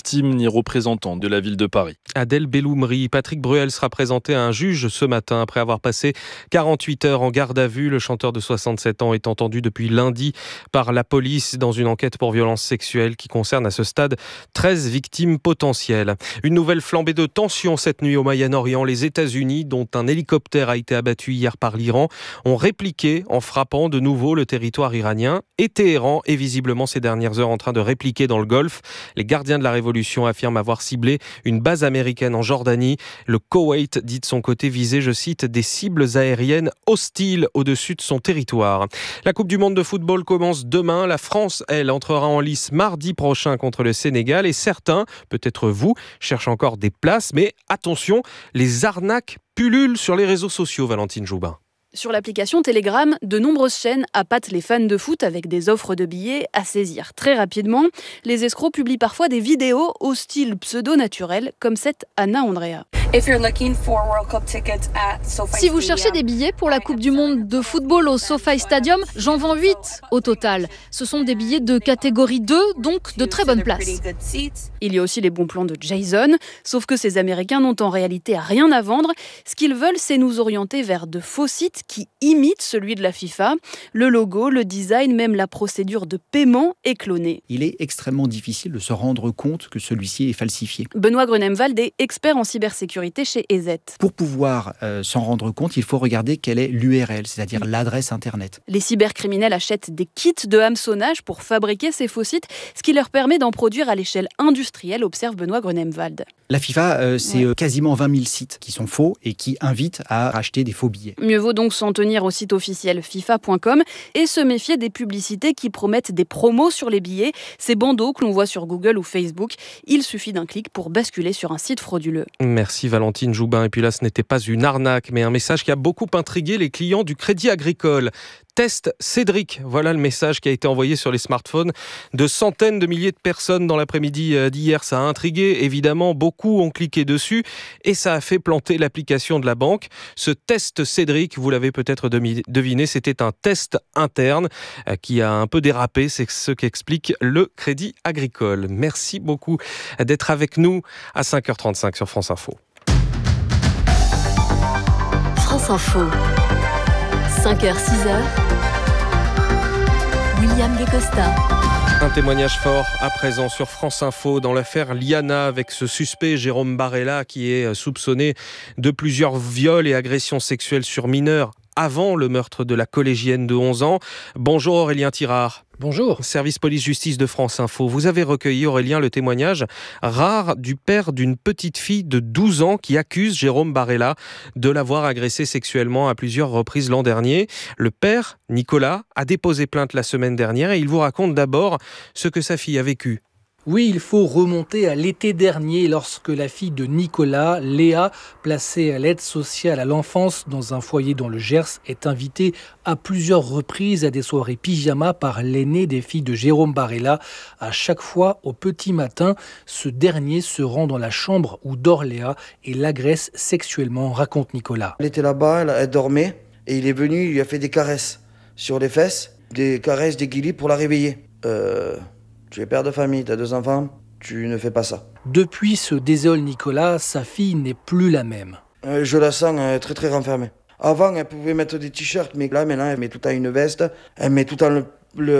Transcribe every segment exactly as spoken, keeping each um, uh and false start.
victime ni représentant de la ville de Paris. Adèle Belloumri, Patrick Bruel sera présenté à un juge ce matin après avoir passé quarante-huit heures en garde à vue. Le chanteur de soixante-sept ans est entendu depuis lundi par la police dans une enquête pour violence sexuelle qui concerne à ce stade treize victimes potentielles. Une nouvelle flambée de tension cette nuit au Moyen-Orient. Les États-Unis, dont un hélicoptère a été abattu hier par l'Iran, ont répliqué en frappant de nouveau le territoire iranien. Et Téhéran est visiblement ces dernières heures en train de répliquer dans le Golfe. Les gardiens de la révolution affirment avoir ciblé une base américaine en Jordanie. Le Koweït dit de son côté viser, je cite, des cibles aériennes hostiles au-dessus de son territoire. La Coupe du monde de football commence demain. La France, elle, entrera en lice mardi prochain contre le Sénégal. Et certains, peut-être vous, cherchent encore des places. Mais attention, les arnaques pullulent sur les réseaux sociaux, Valentine Joubin. Sur l'application Telegram, de nombreuses chaînes appâtent les fans de foot avec des offres de billets à saisir très rapidement. Les escrocs publient parfois des vidéos au style pseudo-naturel, comme cette Anna Andrea. Si vous cherchez des billets pour la Coupe du monde de football au SoFi Stadium, j'en vends huit au total. Ce sont des billets de catégorie deux, donc de très bonne place. Il y a aussi les bons plans de Jason, sauf que ces Américains n'ont en réalité rien à vendre. Ce qu'ils veulent, c'est nous orienter vers de faux sites qui imite celui de la FIFA. Le logo, le design, même la procédure de paiement est clonée. Il est extrêmement difficile de se rendre compte que celui-ci est falsifié. Benoît Grunemwald est expert en cybersécurité chez E Z. Pour pouvoir euh, s'en rendre compte, il faut regarder quelle est l'U R L, c'est-à-dire l'adresse Internet. Les cybercriminels achètent des kits de hameçonnage pour fabriquer ces faux sites, ce qui leur permet d'en produire à l'échelle industrielle, observe Benoît Grunemwald. La FIFA, euh, c'est ouais. quasiment vingt mille sites qui sont faux et qui invitent à acheter des faux billets. Mieux vaut donc s'en tenir au site officiel FIFA point com et se méfier des publicités qui promettent des promos sur les billets. Ces bandeaux que l'on voit sur Google ou Facebook, il suffit d'un clic pour basculer sur un site frauduleux. Merci Valentine Joubin. Et puis là, ce n'était pas une arnaque, mais un message qui a beaucoup intrigué les clients du Crédit Agricole. Test Cédric, voilà le message qui a été envoyé sur les smartphones de centaines de milliers de personnes dans l'après-midi d'hier. Ça a intrigué, évidemment, beaucoup ont cliqué dessus et ça a fait planter l'application de la banque. Ce test Cédric, vous l'avez peut-être deviné, c'était un test interne qui a un peu dérapé, c'est ce qu'explique le Crédit Agricole. Merci beaucoup d'être avec nous à cinq heures trente-cinq sur France Info. France Info, cinq heures six heures, William Guécosta. Un témoignage fort à présent sur France Info dans l'affaire Liana avec ce suspect Jérôme Barella qui est soupçonné de plusieurs viols et agressions sexuelles sur mineurs avant le meurtre de la collégienne de onze ans. Bonjour Aurélien Tirard. Bonjour. Service police-justice de France Info. Vous avez recueilli, Aurélien, le témoignage rare du père d'une petite fille de douze ans qui accuse Jérôme Barella de l'avoir agressé sexuellement à plusieurs reprises l'an dernier. Le père, Nicolas, a déposé plainte la semaine dernière et il vous raconte d'abord ce que sa fille a vécu. Oui, il faut remonter à l'été dernier lorsque la fille de Nicolas, Léa, placée à l'aide sociale à l'enfance dans un foyer dans le Gers, est invitée à plusieurs reprises à des soirées pyjama par l'aîné des filles de Jérôme Barella. À chaque fois, au petit matin, ce dernier se rend dans la chambre où dort Léa et l'agresse sexuellement, raconte Nicolas. Elle était là-bas, elle, elle dormait et il est venu, il lui a fait des caresses sur les fesses, des caresses, des guilis pour la réveiller. Euh... Tu es père de famille, tu as deux enfants, tu ne fais pas ça. Depuis ce désole Nicolas, sa fille n'est plus la même. Euh, je la sens euh, très très renfermée. Avant, elle pouvait mettre des t-shirts, mais là maintenant, elle met tout le temps une veste, elle met tout le temps le,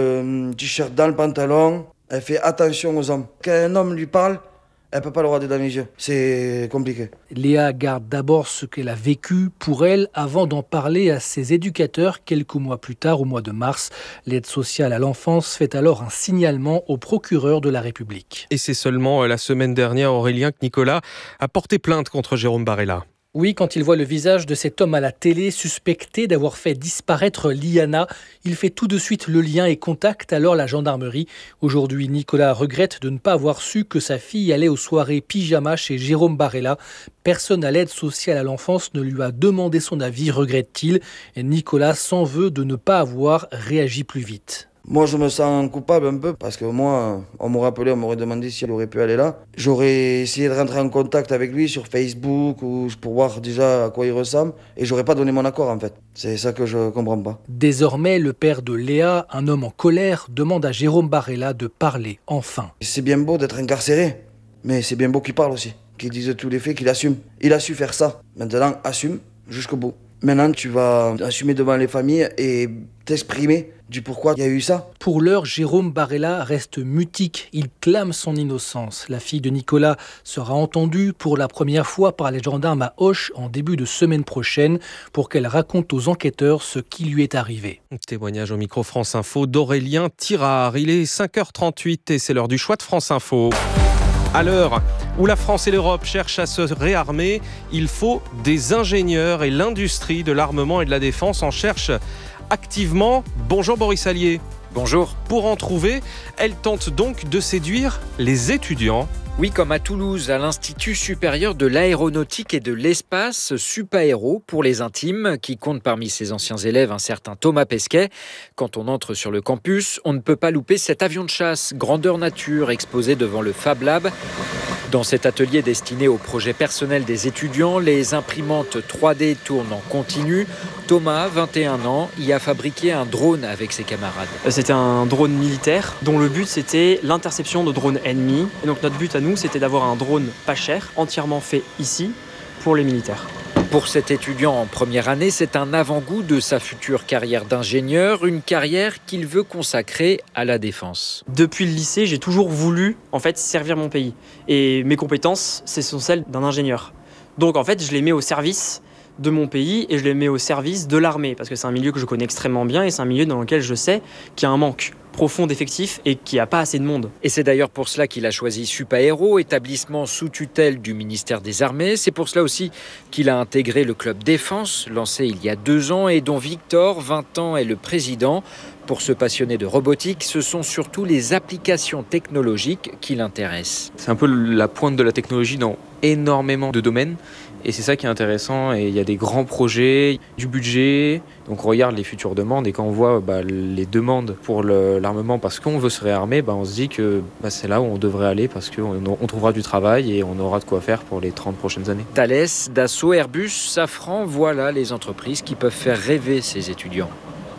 le t-shirt dans le pantalon, elle fait attention aux hommes. Quand un homme lui parle, elle ne peut pas le regarder dans les yeux. C'est compliqué. Léa garde d'abord ce qu'elle a vécu pour elle avant d'en parler à ses éducateurs quelques mois plus tard, au mois de mars. L'aide sociale à l'enfance fait alors un signalement au procureur de la République. Et c'est seulement la semaine dernière, Aurélien, que Nicolas a porté plainte contre Jérôme Barella. Oui, quand il voit le visage de cet homme à la télé suspecté d'avoir fait disparaître Liana, il fait tout de suite le lien et contacte alors la gendarmerie. Aujourd'hui, Nicolas regrette de ne pas avoir su que sa fille allait aux soirées pyjama chez Jérôme Barella. Personne à l'aide sociale à l'enfance ne lui a demandé son avis, regrette-t-il. Et Nicolas s'en veut de ne pas avoir réagi plus vite. Moi, je me sens coupable un peu parce que moi, on m'aurait appelé, on m'aurait demandé si elle aurait pu aller là. J'aurais essayé de rentrer en contact avec lui sur Facebook ou pour voir déjà à quoi il ressemble et j'aurais pas donné mon accord en fait. C'est ça que je comprends pas. Désormais, le père de Léa, un homme en colère, demande à Jérôme Barella de parler enfin. C'est bien beau d'être incarcéré, Mais c'est bien beau qu'il parle aussi, qu'il dise tous les faits, qu'il assume. Il a su faire ça. Maintenant, assume jusqu'au bout. Maintenant, tu vas assumer devant les familles et t'exprimer du pourquoi il y a eu ça. Pour l'heure, Jérôme Barella reste mutique. Il clame son innocence. La fille de Nicolas sera entendue pour la première fois par les gendarmes à Auch en début de semaine prochaine pour qu'elle raconte aux enquêteurs ce qui lui est arrivé. Témoignage au micro France Info d'Aurélien Tirard. Il est cinq heures trente-huit et c'est l'heure du choix de France Info. À l'heure où la France et l'Europe cherchent à se réarmer, il faut des ingénieurs et l'industrie de l'armement et de la défense en cherche activement. Bonjour Boris Allier. Bonjour. Pour en trouver, elle tente donc de séduire les étudiants. Oui, comme à Toulouse, à l'Institut supérieur de l'aéronautique et de l'espace, Supaéro pour les intimes, qui compte parmi ses anciens élèves un certain Thomas Pesquet. Quand on entre sur le campus, on ne peut pas louper cet avion de chasse, grandeur nature, exposé devant le Fab Lab. Dans cet atelier destiné aux projets personnels des étudiants, les imprimantes trois D tournent en continu. Thomas, vingt et un ans, y a fabriqué un drone avec ses camarades. C'était un drone militaire dont le but c'était l'interception de drones ennemis. Et donc notre but à nous c'était d'avoir un drone pas cher, entièrement fait ici pour les militaires. Pour cet étudiant en première année, c'est un avant-goût de sa future carrière d'ingénieur, une carrière qu'il veut consacrer à la défense. Depuis le lycée, j'ai toujours voulu en fait servir mon pays. Et mes compétences, ce sont celles d'un ingénieur. Donc en fait, je les mets au service de mon pays et je les mets au service de l'armée parce que c'est un milieu que je connais extrêmement bien et c'est un milieu dans lequel je sais qu'il y a un manque profond d'effectifs et qu'il n'y a pas assez de monde. Et c'est d'ailleurs pour cela qu'il a choisi Supaéro, établissement sous tutelle du ministère des Armées. C'est pour cela aussi qu'il a intégré le club défense, lancé il y a deux ans et dont Victor, vingt ans, est le président. Pour se passionner de robotique, ce sont surtout les applications technologiques qui l'intéressent. C'est un peu la pointe de la technologie dans énormément de domaines. Et c'est ça qui est intéressant, et il y a des grands projets, du budget, donc on regarde les futures demandes et quand on voit bah, les demandes pour le, l'armement parce qu'on veut se réarmer, bah, on se dit que bah, c'est là où on devrait aller parce qu'on on trouvera du travail et on aura de quoi faire pour les trente prochaines années. Thales, Dassault, Airbus, Safran, voilà les entreprises qui peuvent faire rêver ces étudiants.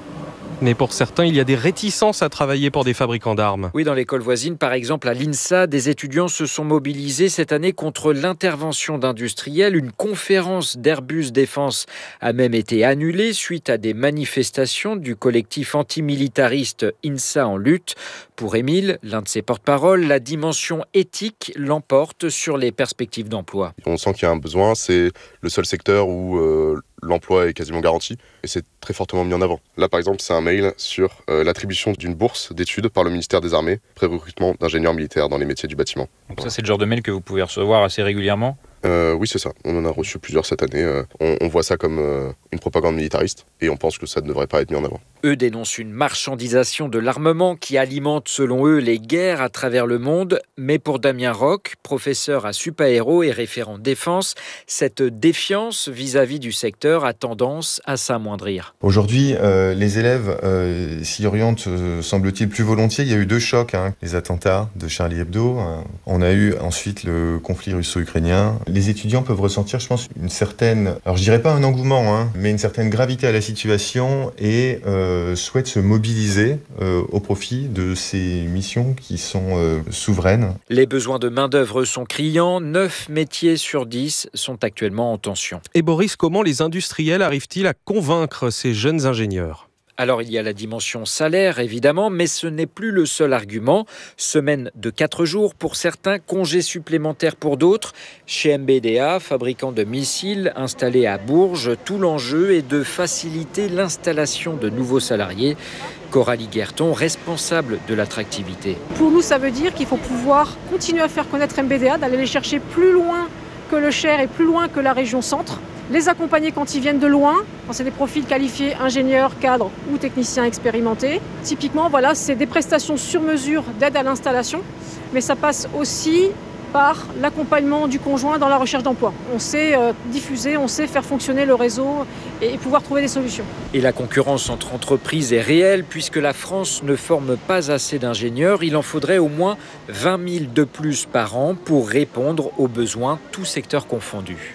Mais pour certains, il y a des réticences à travailler pour des fabricants d'armes. Oui, dans l'école voisine, par exemple à l'INSA, des étudiants se sont mobilisés cette année contre l'intervention d'industriels. Une conférence d'Airbus Défense a même été annulée suite à des manifestations du collectif antimilitariste INSA en lutte. Pour Émile, l'un de ses porte-parole, la dimension éthique l'emporte sur les perspectives d'emploi. On sent qu'il y a un besoin, c'est le seul secteur où euh, l'emploi est quasiment garanti et c'est très fortement mis en avant. Là, par exemple, c'est un mail sur euh, l'attribution d'une bourse d'études par le ministère des Armées, pré-recrutement d'ingénieurs militaires dans les métiers du bâtiment. Donc ça, c'est le genre de mail que vous pouvez recevoir assez régulièrement ? Euh, oui, c'est ça. On en a reçu plusieurs cette année. Euh, on, on voit ça comme euh, une propagande militariste et on pense que ça ne devrait pas être mis en avant. Eux dénoncent une marchandisation de l'armement qui alimente, selon eux, les guerres à travers le monde. Mais pour Damien Roch, professeur à Supaéro et référent défense, cette défiance vis-à-vis du secteur a tendance à s'amoindrir. Aujourd'hui, euh, les élèves euh, s'y orientent, euh, semble-t-il, plus volontiers. Il y a eu deux chocs, hein. Les attentats de Charlie Hebdo. Euh, on a eu ensuite le conflit russo-ukrainien. Les étudiants peuvent ressentir, je pense, une certaine, alors je dirais pas un engouement, hein, mais une certaine gravité à la situation et euh, souhaitent se mobiliser euh, au profit de ces missions qui sont euh, souveraines. Les besoins de main-d'œuvre sont criants. neuf métiers sur dix sont actuellement en tension. Et Boris, comment les industriels arrivent-ils à convaincre ces jeunes ingénieurs ? Alors il y a la dimension salaire évidemment, mais ce n'est plus le seul argument. Semaine de quatre jours pour certains, congés supplémentaires pour d'autres. Chez M B D A, fabricant de missiles installé à Bourges, tout l'enjeu est de faciliter l'installation de nouveaux salariés. Coralie Guerton, responsable de l'attractivité. Pour nous, ça veut dire qu'il faut pouvoir continuer à faire connaître M B D A, d'aller les chercher plus loin que le Cher et plus loin que la région centre. Les accompagner quand ils viennent de loin, quand c'est des profils qualifiés, ingénieurs, cadres ou techniciens expérimentés. Typiquement, voilà, c'est des prestations sur mesure d'aide à l'installation, mais ça passe aussi par l'accompagnement du conjoint dans la recherche d'emploi. On sait euh, diffuser, on sait faire fonctionner le réseau et, et pouvoir trouver des solutions. Et la concurrence entre entreprises est réelle puisque la France ne forme pas assez d'ingénieurs. Il en faudrait au moins vingt mille de plus par an pour répondre aux besoins, tous secteurs confondus.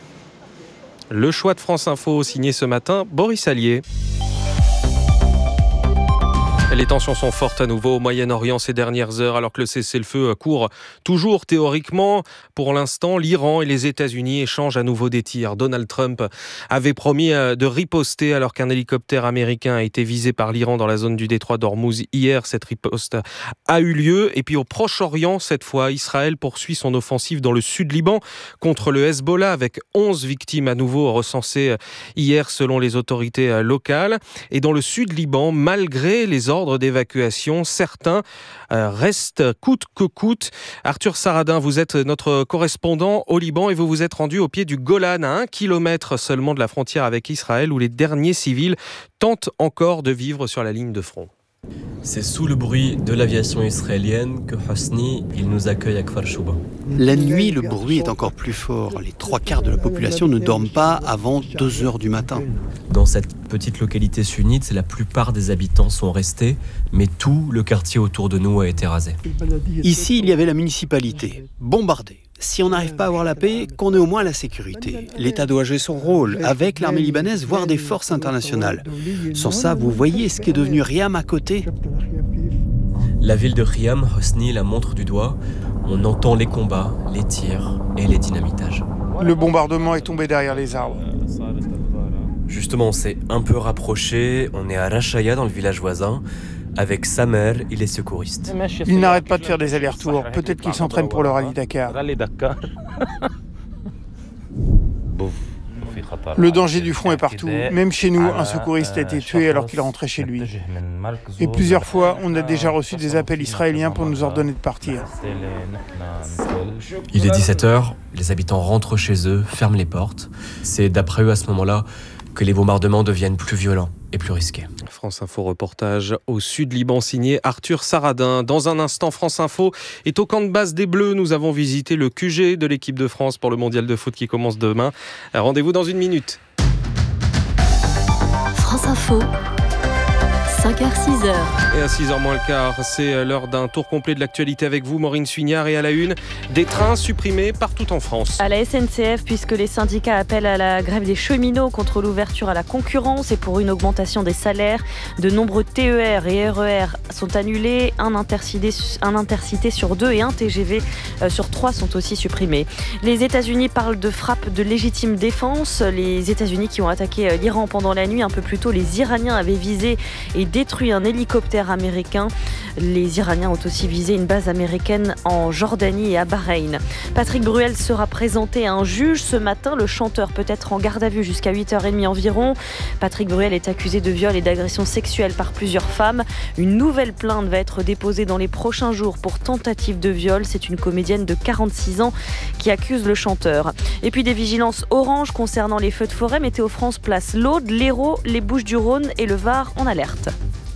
Le choix de France Info signé ce matin, Boris Allier. Les Les tensions sont fortes à nouveau au Moyen-Orient ces dernières heures, alors que le cessez-le-feu court toujours théoriquement. Pour l'instant, l'Iran et les États-Unis échangent à nouveau des tirs. Donald Trump avait promis de riposter alors qu'un hélicoptère américain a été visé par l'Iran dans la zone du détroit d'Ormuz hier. Cette riposte a eu lieu. Et puis au Proche-Orient, cette fois, Israël poursuit son offensive dans le sud Liban contre le Hezbollah avec onze victimes à nouveau recensées hier selon les autorités locales. Et dans le sud Liban, malgré les ordres d'évacuation, certains euh, restent coûte que coûte. Arthur Saradin, vous êtes notre correspondant au Liban et vous vous êtes rendu au pied du Golan, à un kilomètre seulement de la frontière avec Israël, où les derniers civils tentent encore de vivre sur la ligne de front. C'est sous le bruit de l'aviation israélienne que Hosni, il nous accueille à Kfar Shouba. La nuit, le bruit est encore plus fort. Les trois quarts de la population ne dorment pas avant deux heures du matin. Dans cette petite localité sunnite, la plupart des habitants sont restés, mais tout le quartier autour de nous a été rasé. Ici, il y avait la municipalité, bombardée. Si on n'arrive pas à avoir la paix, qu'on ait au moins la sécurité. L'État doit jouer son rôle, avec l'armée libanaise, voire des forces internationales. Sans ça, vous voyez ce qui est devenu Riam à côté. La ville de Riam, Hosni la montre du doigt. On entend les combats, les tirs et les dynamitages. Le bombardement est tombé derrière les arbres. Justement, on s'est un peu rapproché. On est à Rachaya, dans le village voisin. Avec sa mère, il est secouriste. Ils n'arrêtent pas de faire des allers-retours. Peut-être qu'ils s'entraînent pour le rallye Dakar. Le danger du front est partout. Même chez nous, un secouriste a été tué alors qu'il rentrait chez lui. Et plusieurs fois, on a déjà reçu des appels israéliens pour nous ordonner de partir. Il est dix-sept heures, les habitants rentrent chez eux, ferment les portes. C'est d'après eux à ce moment-là que les bombardements deviennent plus violents et plus risqués. France Info reportage au sud Liban signé Arthur Saradin. Dans un instant, France Info est au camp de base des Bleus. Nous avons visité le Q G de l'équipe de France pour le mondial de foot qui commence demain. Rendez-vous dans une minute. France Info. cinq heures six heures. Et à six heures moins le quart, c'est l'heure d'un tour complet de l'actualité avec vous, Maureen Suignard. Et à la une, des trains supprimés partout en France. À la S N C F, puisque les syndicats appellent à la grève des cheminots contre l'ouverture à la concurrence et pour une augmentation des salaires, de nombreux T E R et R E R sont annulés. Un intercité, un intercité sur deux et un T G V sur trois sont aussi supprimés. Les États-Unis parlent de frappe de légitime défense. Les États-Unis qui ont attaqué l'Iran pendant la nuit, un peu plus tôt, les Iraniens avaient visé et détruit un hélicoptère américain. Les Iraniens ont aussi visé une base américaine en Jordanie et à Bahreïn. Patrick Bruel sera présenté à un juge ce matin. Le chanteur peut être en garde à vue jusqu'à huit heures trente environ. Patrick Bruel est accusé de viol et d'agression sexuelle par plusieurs femmes. Une nouvelle plainte va être déposée dans les prochains jours pour tentative de viol. C'est une comédienne de quarante-six ans qui accuse le chanteur. Et puis des vigilances oranges concernant les feux de forêt. Météo France place l'Aude, l'Hérault, les Bouches-du-Rhône et le Var en alerte.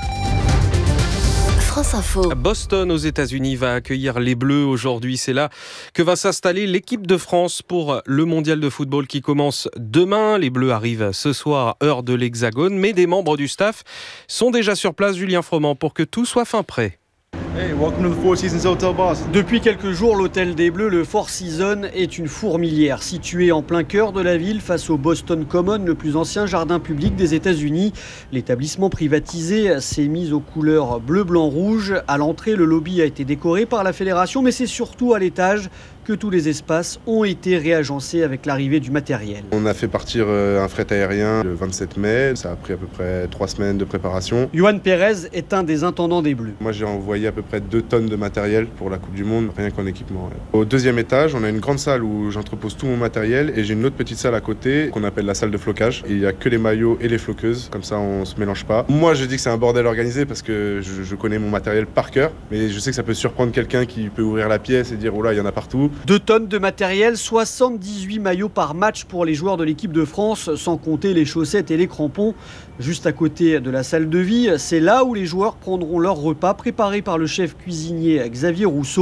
France Info. Boston aux États-Unis va accueillir les Bleus aujourd'hui. C'est là que va s'installer l'équipe de France pour le mondial de football qui commence demain. Les Bleus arrivent ce soir, heure de l'Hexagone, mais des membres du staff sont déjà sur place. Julien Froment, pour que tout soit fin prêt. Hey, welcome to the Four Seasons Hotel Boston. Depuis quelques jours, l'hôtel des Bleus, le Four Seasons, est une fourmilière située en plein cœur de la ville face au Boston Common, le plus ancien jardin public des États-Unis. L'établissement privatisé s'est mis aux couleurs bleu, blanc, rouge. À l'entrée, le lobby a été décoré par la fédération, mais c'est surtout à l'étage que tous les espaces ont été réagencés avec l'arrivée du matériel. On a fait partir un fret aérien le vingt-sept mai. Ça a pris à peu près trois semaines de préparation. Yohan Pérez est un des intendants des Bleus. Moi, j'ai envoyé à peu près deux tonnes de matériel pour la Coupe du Monde, rien qu'en équipement. Au deuxième étage, on a une grande salle où j'entrepose tout mon matériel et j'ai une autre petite salle à côté qu'on appelle la salle de flocage. Et il n'y a que les maillots et les floqueuses, comme ça on se mélange pas. Moi, je dis que c'est un bordel organisé parce que je, je connais mon matériel par cœur, mais je sais que ça peut surprendre quelqu'un qui peut ouvrir la pièce et dire oh là, il y en a partout. Deux tonnes de matériel, soixante-dix-huit maillots par match pour les joueurs de l'équipe de France, sans compter les chaussettes et les crampons. Juste à côté de la salle de vie, c'est là où les joueurs prendront leur repas préparé par le chef cuisinier Xavier Rousseau.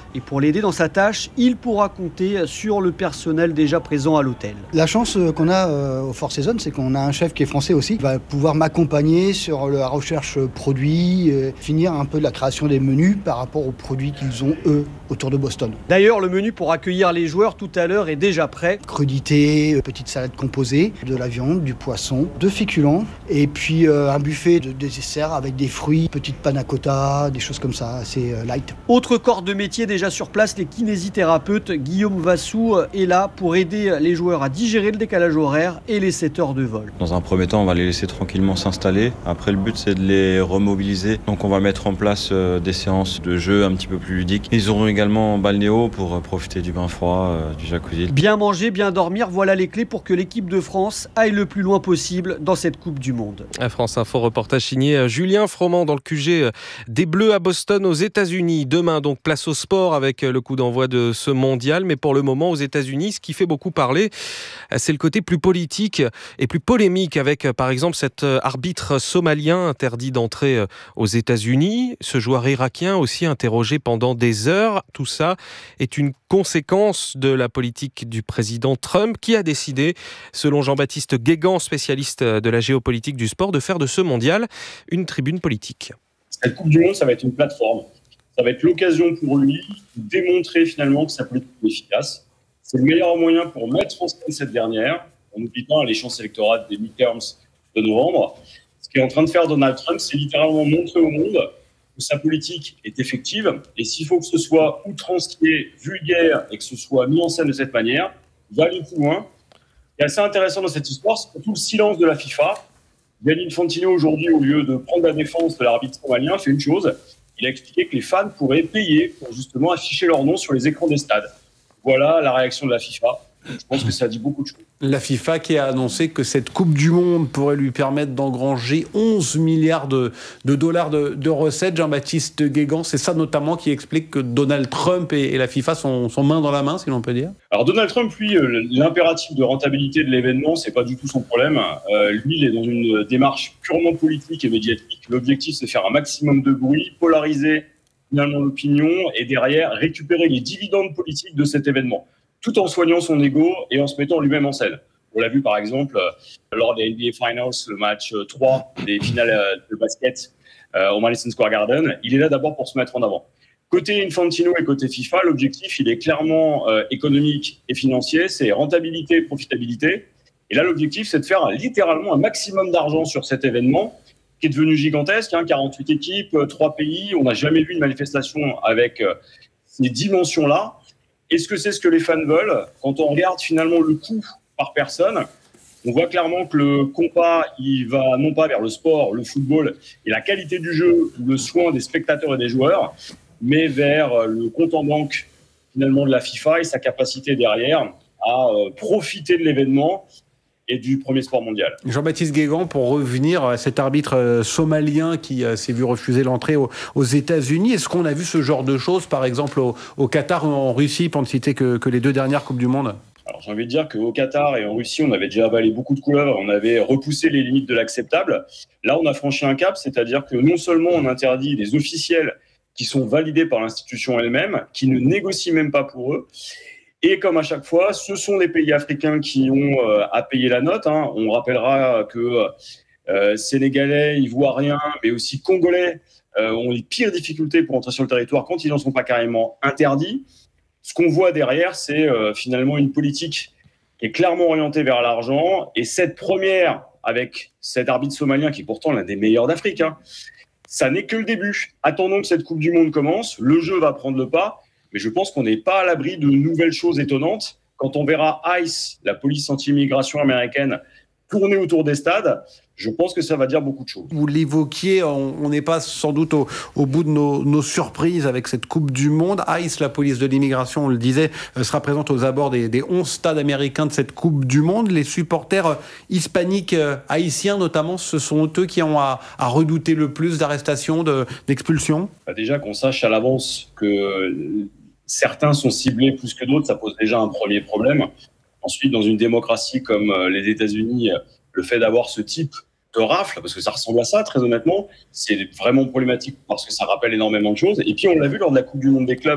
Et pour l'aider dans sa tâche, il pourra compter sur le personnel déjà présent à l'hôtel. La chance qu'on a au Four Seasons, c'est qu'on a un chef qui est français aussi, qui va pouvoir m'accompagner sur la recherche produits, finir un peu la création des menus par rapport aux produits qu'ils ont eux autour de Boston. D'ailleurs, le menu pour accueillir les joueurs tout à l'heure est déjà prêt. Crudité, petite salade composée, de la viande, du poisson, deux féculents et puis euh, un buffet de dessert avec des fruits, petite panna cotta, des choses comme ça, assez euh, light. Autre corps de métier déjà sur place, les kinésithérapeutes. Guillaume Vassou est là pour aider les joueurs à digérer le décalage horaire et les sept heures de vol. Dans un premier temps, on va les laisser tranquillement s'installer. Après, le but, c'est de les remobiliser. Donc, on va mettre en place euh, des séances de jeu un petit peu plus ludiques. Ils auront également balnéo pour euh, profiter du bain froid, euh, du jacuzzi. Bien manger, bien dormir, voilà les clés pour que l'équipe de France aille le plus loin possible dans cette Coupe du Monde. À France Info, reportage signé Julien Froment dans le Q G des Bleus à Boston aux États-Unis. Demain, donc, place au sport avec le coup d'envoi de ce mondial. Mais pour le moment, aux États-Unis, ce qui fait beaucoup parler, c'est le côté plus politique et plus polémique avec, par exemple, cet arbitre somalien interdit d'entrer aux États-Unis. Ce joueur irakien aussi interrogé pendant des heures. Tout ça est une conséquence de la politique du président Trump qui a décidé, selon Jean-Baptiste Guégan, spécialiste de la géopolitique du sport, de faire de ce mondial une tribune politique. Cette Coupe du Monde, ça va être une plateforme. Ça va être l'occasion pour lui de démontrer finalement que sa politique est efficace. C'est le meilleur moyen pour mettre en scène cette dernière. On n'oublie pas l'échéance électorale des midterms de novembre. Ce qu'est en train de faire Donald Trump, c'est littéralement montrer au monde que sa politique est effective. Et s'il faut que ce soit outrancier, vulgaire et que ce soit mis en scène de cette manière, il va aller plus loin. Ce qui est assez intéressant dans cette histoire, c'est tout le silence de la FIFA. Gianni Infantino, aujourd'hui, au lieu de prendre la défense de l'arbitre somalien, fait une chose. Il a expliqué que les fans pourraient payer pour justement afficher leur nom sur les écrans des stades. Voilà la réaction de la FIFA. Je pense que ça dit beaucoup de choses. La FIFA qui a annoncé que cette Coupe du Monde pourrait lui permettre d'engranger onze milliards de, de dollars de, de recettes. Jean-Baptiste Guégan, c'est ça notamment qui explique que Donald Trump et, et la FIFA sont, sont main dans la main, si l'on peut dire. Alors Donald Trump, lui, l'impératif de rentabilité de l'événement, c'est pas du tout son problème. Euh, lui, il est dans une démarche purement politique et médiatique. L'objectif, c'est faire un maximum de bruit, polariser finalement l'opinion et derrière récupérer les dividendes politiques de cet événement, tout en soignant son ego et en se mettant lui-même en scène. On l'a vu par exemple lors des N B A Finals, le match trois des finales de basket euh, au Madison Square Garden. Il est là d'abord pour se mettre en avant. Côté Infantino et côté FIFA, l'objectif il est clairement euh, économique et financier, c'est rentabilité et profitabilité. Et là, l'objectif, c'est de faire littéralement un maximum d'argent sur cet événement qui est devenu gigantesque, hein, quarante-huit équipes, trois pays. On n'a jamais vu une manifestation avec euh, ces dimensions-là. Est-ce que c'est ce que les fans veulent ? Quand on regarde finalement le coût par personne, on voit clairement que le compas, il va non pas vers le sport, le football et la qualité du jeu, le soin des spectateurs et des joueurs, mais vers le compte en banque finalement de la FIFA et sa capacité derrière à euh, profiter de l'événement et du premier sport mondial. Jean-Baptiste Guégan, pour revenir à cet arbitre somalien qui s'est vu refuser l'entrée aux, aux États-Unis, est-ce qu'on a vu ce genre de choses, par exemple au, au Qatar ou en Russie, pour ne citer que, que les deux dernières Coupes du Monde ? Alors j'ai envie de dire qu'au Qatar et en Russie, on avait déjà avalé beaucoup de couleuvres, on avait repoussé les limites de l'acceptable. Là, on a franchi un cap, c'est-à-dire que non seulement on interdit des officiels qui sont validés par l'institution elle-même, qui ne négocient même pas pour eux, et comme à chaque fois, ce sont les pays africains qui ont euh, à payer la note. Hein. On rappellera que euh, Sénégalais, Ivoiriens, mais aussi Congolais euh, ont les pires difficultés pour entrer sur le territoire quand ils n'en sont pas carrément interdits. Ce qu'on voit derrière, c'est euh, finalement une politique qui est clairement orientée vers l'argent. Et cette première, avec cet arbitre somalien qui est pourtant l'un des meilleurs d'Afrique, hein, ça n'est que le début. Attendons que cette Coupe du Monde commence. Le jeu va prendre le pas. Mais je pense qu'on n'est pas à l'abri de nouvelles choses étonnantes. Quand on verra ICE, la police anti-immigration américaine, tourner autour des stades, je pense que ça va dire beaucoup de choses. Vous l'évoquiez, on n'est pas sans doute au, au bout de nos, nos surprises avec cette Coupe du Monde. ICE, la police de l'immigration, on le disait, sera présente aux abords des, des onze stades américains de cette Coupe du Monde. Les supporters hispaniques haïtiens, notamment, ce sont eux qui ont à, à redouter le plus d'arrestations, de, d'expulsions. Bah déjà, qu'on sache à l'avance que certains sont ciblés plus que d'autres, ça pose déjà un premier problème. Ensuite, dans une démocratie comme les États-Unis, le fait d'avoir ce type de rafle, parce que ça ressemble à ça, très honnêtement, c'est vraiment problématique parce que ça rappelle énormément de choses. Et puis, on l'a vu lors de la Coupe du Monde des clubs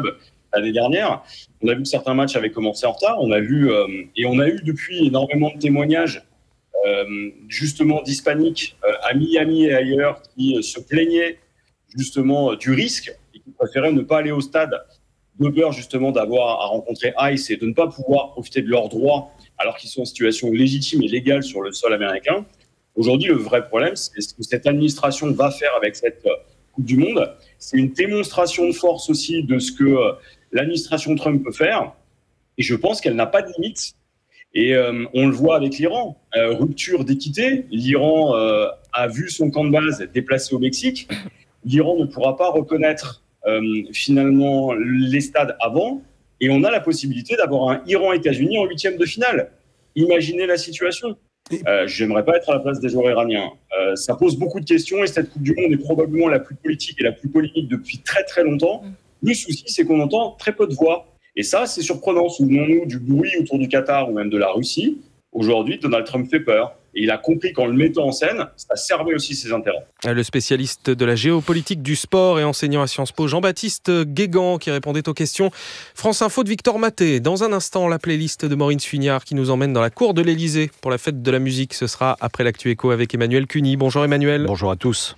l'année dernière. On a vu que certains matchs avaient commencé en retard. On a vu, euh, et on a eu depuis énormément de témoignages, euh, justement d'hispaniques euh, à Miami et ailleurs, qui euh, se plaignaient justement euh, du risque et qui préféraient ne pas aller au stade de peur justement d'avoir à rencontrer ICE et de ne pas pouvoir profiter de leurs droits alors qu'ils sont en situation légitime et légale sur le sol américain. Aujourd'hui, le vrai problème, c'est ce que cette administration va faire avec cette euh, Coupe du Monde. C'est une démonstration de force aussi de ce que euh, l'administration Trump peut faire. Et je pense qu'elle n'a pas de limite. Et euh, on le voit avec l'Iran. Euh, rupture d'équité. L'Iran euh, a vu son camp de base déplacé au Mexique. L'Iran ne pourra pas reconnaître euh, finalement les stades avant. Et on a la possibilité d'avoir un Iran-États-Unis en huitième de finale. Imaginez la situation. Euh, j'aimerais pas être à la place des joueurs iraniens. Euh, ça pose beaucoup de questions et cette Coupe du Monde est probablement la plus politique et la plus polémique depuis très très longtemps. Le souci, c'est qu'on entend très peu de voix. Et ça, c'est surprenant. Souvenons-nous du bruit autour du Qatar ou même de la Russie. Aujourd'hui, Donald Trump fait peur. Et il a compris qu'en le mettant en scène, ça servait aussi ses intérêts. Le spécialiste de la géopolitique du sport et enseignant à Sciences Po, Jean-Baptiste Guégan, qui répondait aux questions. France Info de Victor Maté. Dans un instant, la playlist de Maureen Suignard qui nous emmène dans la cour de l'Élysée pour la fête de la musique. Ce sera après l'actu écho avec Emmanuel Cuny. Bonjour Emmanuel. Bonjour à tous.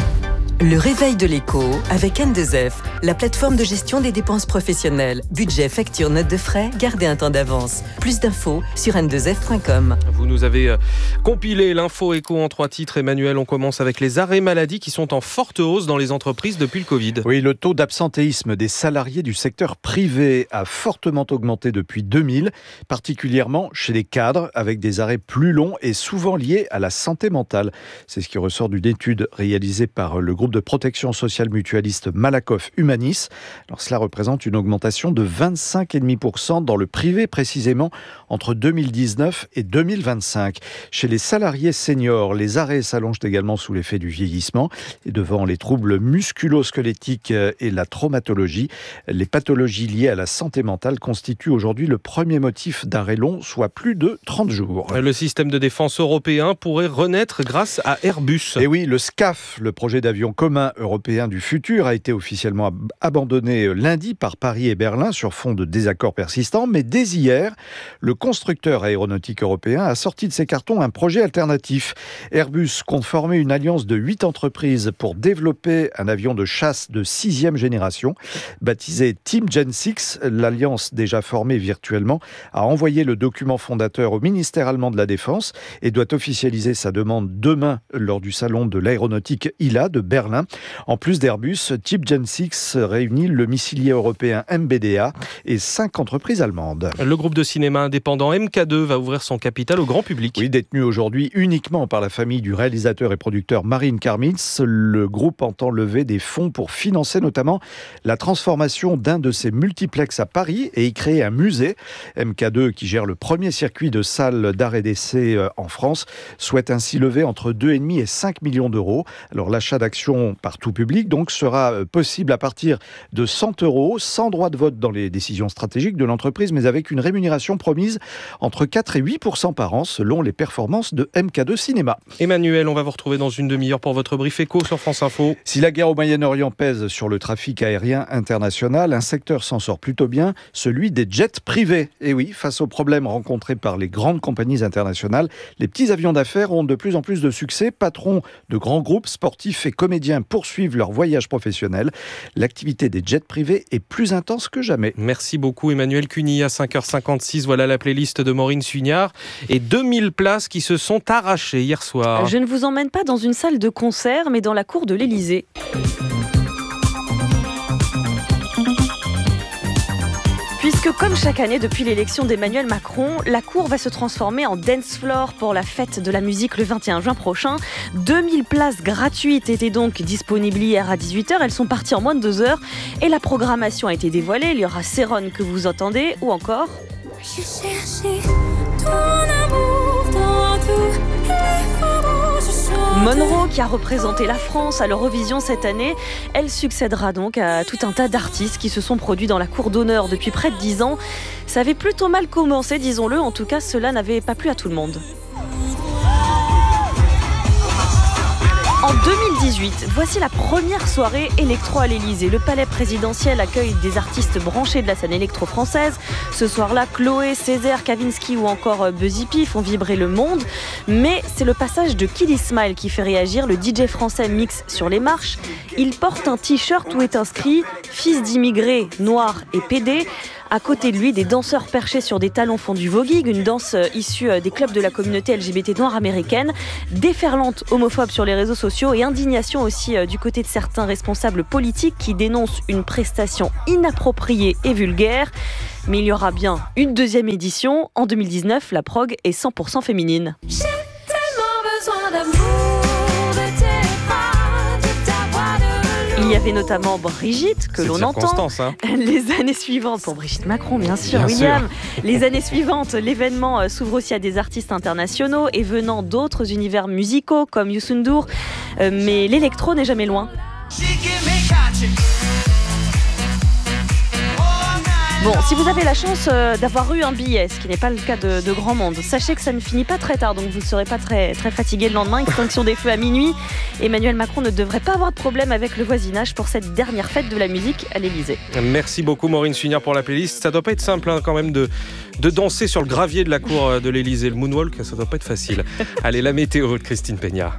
Le réveil de l'écho avec N deux F, la plateforme de gestion des dépenses professionnelles. Budget, facture, note de frais, gardez un temps d'avance. Plus d'infos sur n deux f point com. Vous nous avez compilé l'info écho en trois titres. Emmanuel, on commence avec les arrêts maladie qui sont en forte hausse dans les entreprises depuis le Covid. Oui, le taux d'absentéisme des salariés du secteur privé a fortement augmenté depuis deux mille, particulièrement chez les cadres, avec des arrêts plus longs et souvent liés à la santé mentale. C'est ce qui ressort d'une étude réalisée par le groupe de protection sociale mutualiste Malakoff Humanis. Alors, cela représente une augmentation de vingt-cinq virgule cinq pour cent dans le privé précisément entre deux mille dix-neuf et deux mille vingt-cinq. Chez les salariés seniors, les arrêts s'allongent également sous l'effet du vieillissement et devant les troubles musculo-squelettiques et la traumatologie, les pathologies liées à la santé mentale constituent aujourd'hui le premier motif d'arrêt long, soit plus de trente jours. Le système de défense européen pourrait renaître grâce à Airbus. Et oui, le SCAF, le projet d'avion commun européen du futur, a été officiellement ab- abandonné lundi par Paris et Berlin sur fond de désaccords persistants. Mais dès hier, le constructeur aéronautique européen a sorti de ses cartons un projet alternatif. Airbus compte former une alliance de huit entreprises pour développer un avion de chasse de sixième génération. Baptisé Team Gen six, l'alliance déjà formée virtuellement a envoyé le document fondateur au ministère allemand de la Défense et doit officialiser sa demande demain lors du salon de l'aéronautique I L A de Berlin. En plus d'Airbus, Team Gen six réunit le missilier européen M B D A et cinq entreprises allemandes. Le groupe de cinéma indépendant M K deux va ouvrir son capital au grand public. Oui, détenu aujourd'hui uniquement par la famille du réalisateur et producteur Marine Karmitz, le groupe entend lever des fonds pour financer notamment la transformation d'un de ses multiplexes à Paris et y créer un musée. M K deux, qui gère le premier circuit de salles d'art et d'essai en France, souhaite ainsi lever entre deux virgule cinq et cinq millions d'euros. Alors l'achat d'actions par tout public donc sera possible à partir de cent euros, sans droit de vote dans les décisions stratégiques de l'entreprise, mais avec une rémunération promise entre quatre et huit pour cent par an selon les performances de M K deux Cinéma. Emmanuel, on va vous retrouver dans une demi-heure pour votre brief éco sur France Info. Si la guerre au Moyen-Orient pèse sur le trafic aérien international, un secteur s'en sort plutôt bien, celui des jets privés. Et oui, face aux problèmes rencontrés par les grandes compagnies internationales, les petits avions d'affaires ont de plus en plus de succès. Patrons de grands groupes sportifs et comédiens poursuivent leur voyage professionnel. L'activité des jets privés est plus intense que jamais. Merci beaucoup Emmanuel Cuny. À cinq heures cinquante-six, voilà la playlist de Maureen Suignard et deux mille places qui se sont arrachées hier soir. Je ne vous emmène pas dans une salle de concert, mais dans la cour de l'Élysée. Puisque comme chaque année depuis l'élection d'Emmanuel Macron, la cour va se transformer en dance floor pour la fête de la musique le vingt et un juin prochain. deux mille places gratuites étaient donc disponibles hier à dix-huit heures. Elles sont parties en moins de deux heures et la programmation a été dévoilée. Il y aura Céron que vous entendez ou encore... Je cherchais ton amour dans tous les forages. Monroe qui a représenté la France à l'Eurovision cette année. Elle succédera donc à tout un tas d'artistes qui se sont produits dans la cour d'honneur depuis près de dix ans. Ça avait plutôt mal commencé, disons-le. En tout cas, cela n'avait pas plu à tout le monde. En deux mille dix-huit, voici la première soirée électro à l'Elysée. Le palais présidentiel accueille des artistes branchés de la scène électro française. Ce soir-là, Chloé, Césaire, Kavinsky ou encore Buzzy P font vibrer le monde. Mais c'est le passage de Kid Ismail qui fait réagir. Le D J français mixe sur les marches. Il porte un t-shirt où est inscrit « Fils d'immigrés, noirs et pédés ». À côté de lui, des danseurs perchés sur des talons font du voguing, une danse issue des clubs de la communauté L G B T noire américaine. Déferlante homophobe sur les réseaux sociaux et indignation aussi du côté de certains responsables politiques qui dénoncent une prestation inappropriée et vulgaire. Mais il y aura bien une deuxième édition. En deux mille dix-neuf, la prog est cent pour cent féminine. J'ai tellement besoin d'amour, de tes bras, de ta voix, de Il y avait notamment Brigitte, que C'est l'on de entend. hein. Les années suivantes, pour Brigitte Macron, bien sûr, Bien William. sûr. Les années suivantes, l'événement s'ouvre aussi à des artistes internationaux et venant d'autres univers musicaux, comme Youssou N'Dour. Euh, mais l'électro n'est jamais loin. Bon, si vous avez la chance euh, d'avoir eu un billet, ce qui n'est pas le cas de, de grand monde, sachez que ça ne finit pas très tard, donc vous ne serez pas très, très fatigué le lendemain. Extinction des feux à minuit. Emmanuel Macron ne devrait pas avoir de problème avec le voisinage pour cette dernière fête de la musique à l'Elysée. Merci beaucoup Maureen Sunière pour la playlist. Ça doit pas être simple hein, quand même de, de danser sur le gravier de la cour de l'Elysée. Le moonwalk, ça doit pas être facile. Allez, la météo de Christine Peña.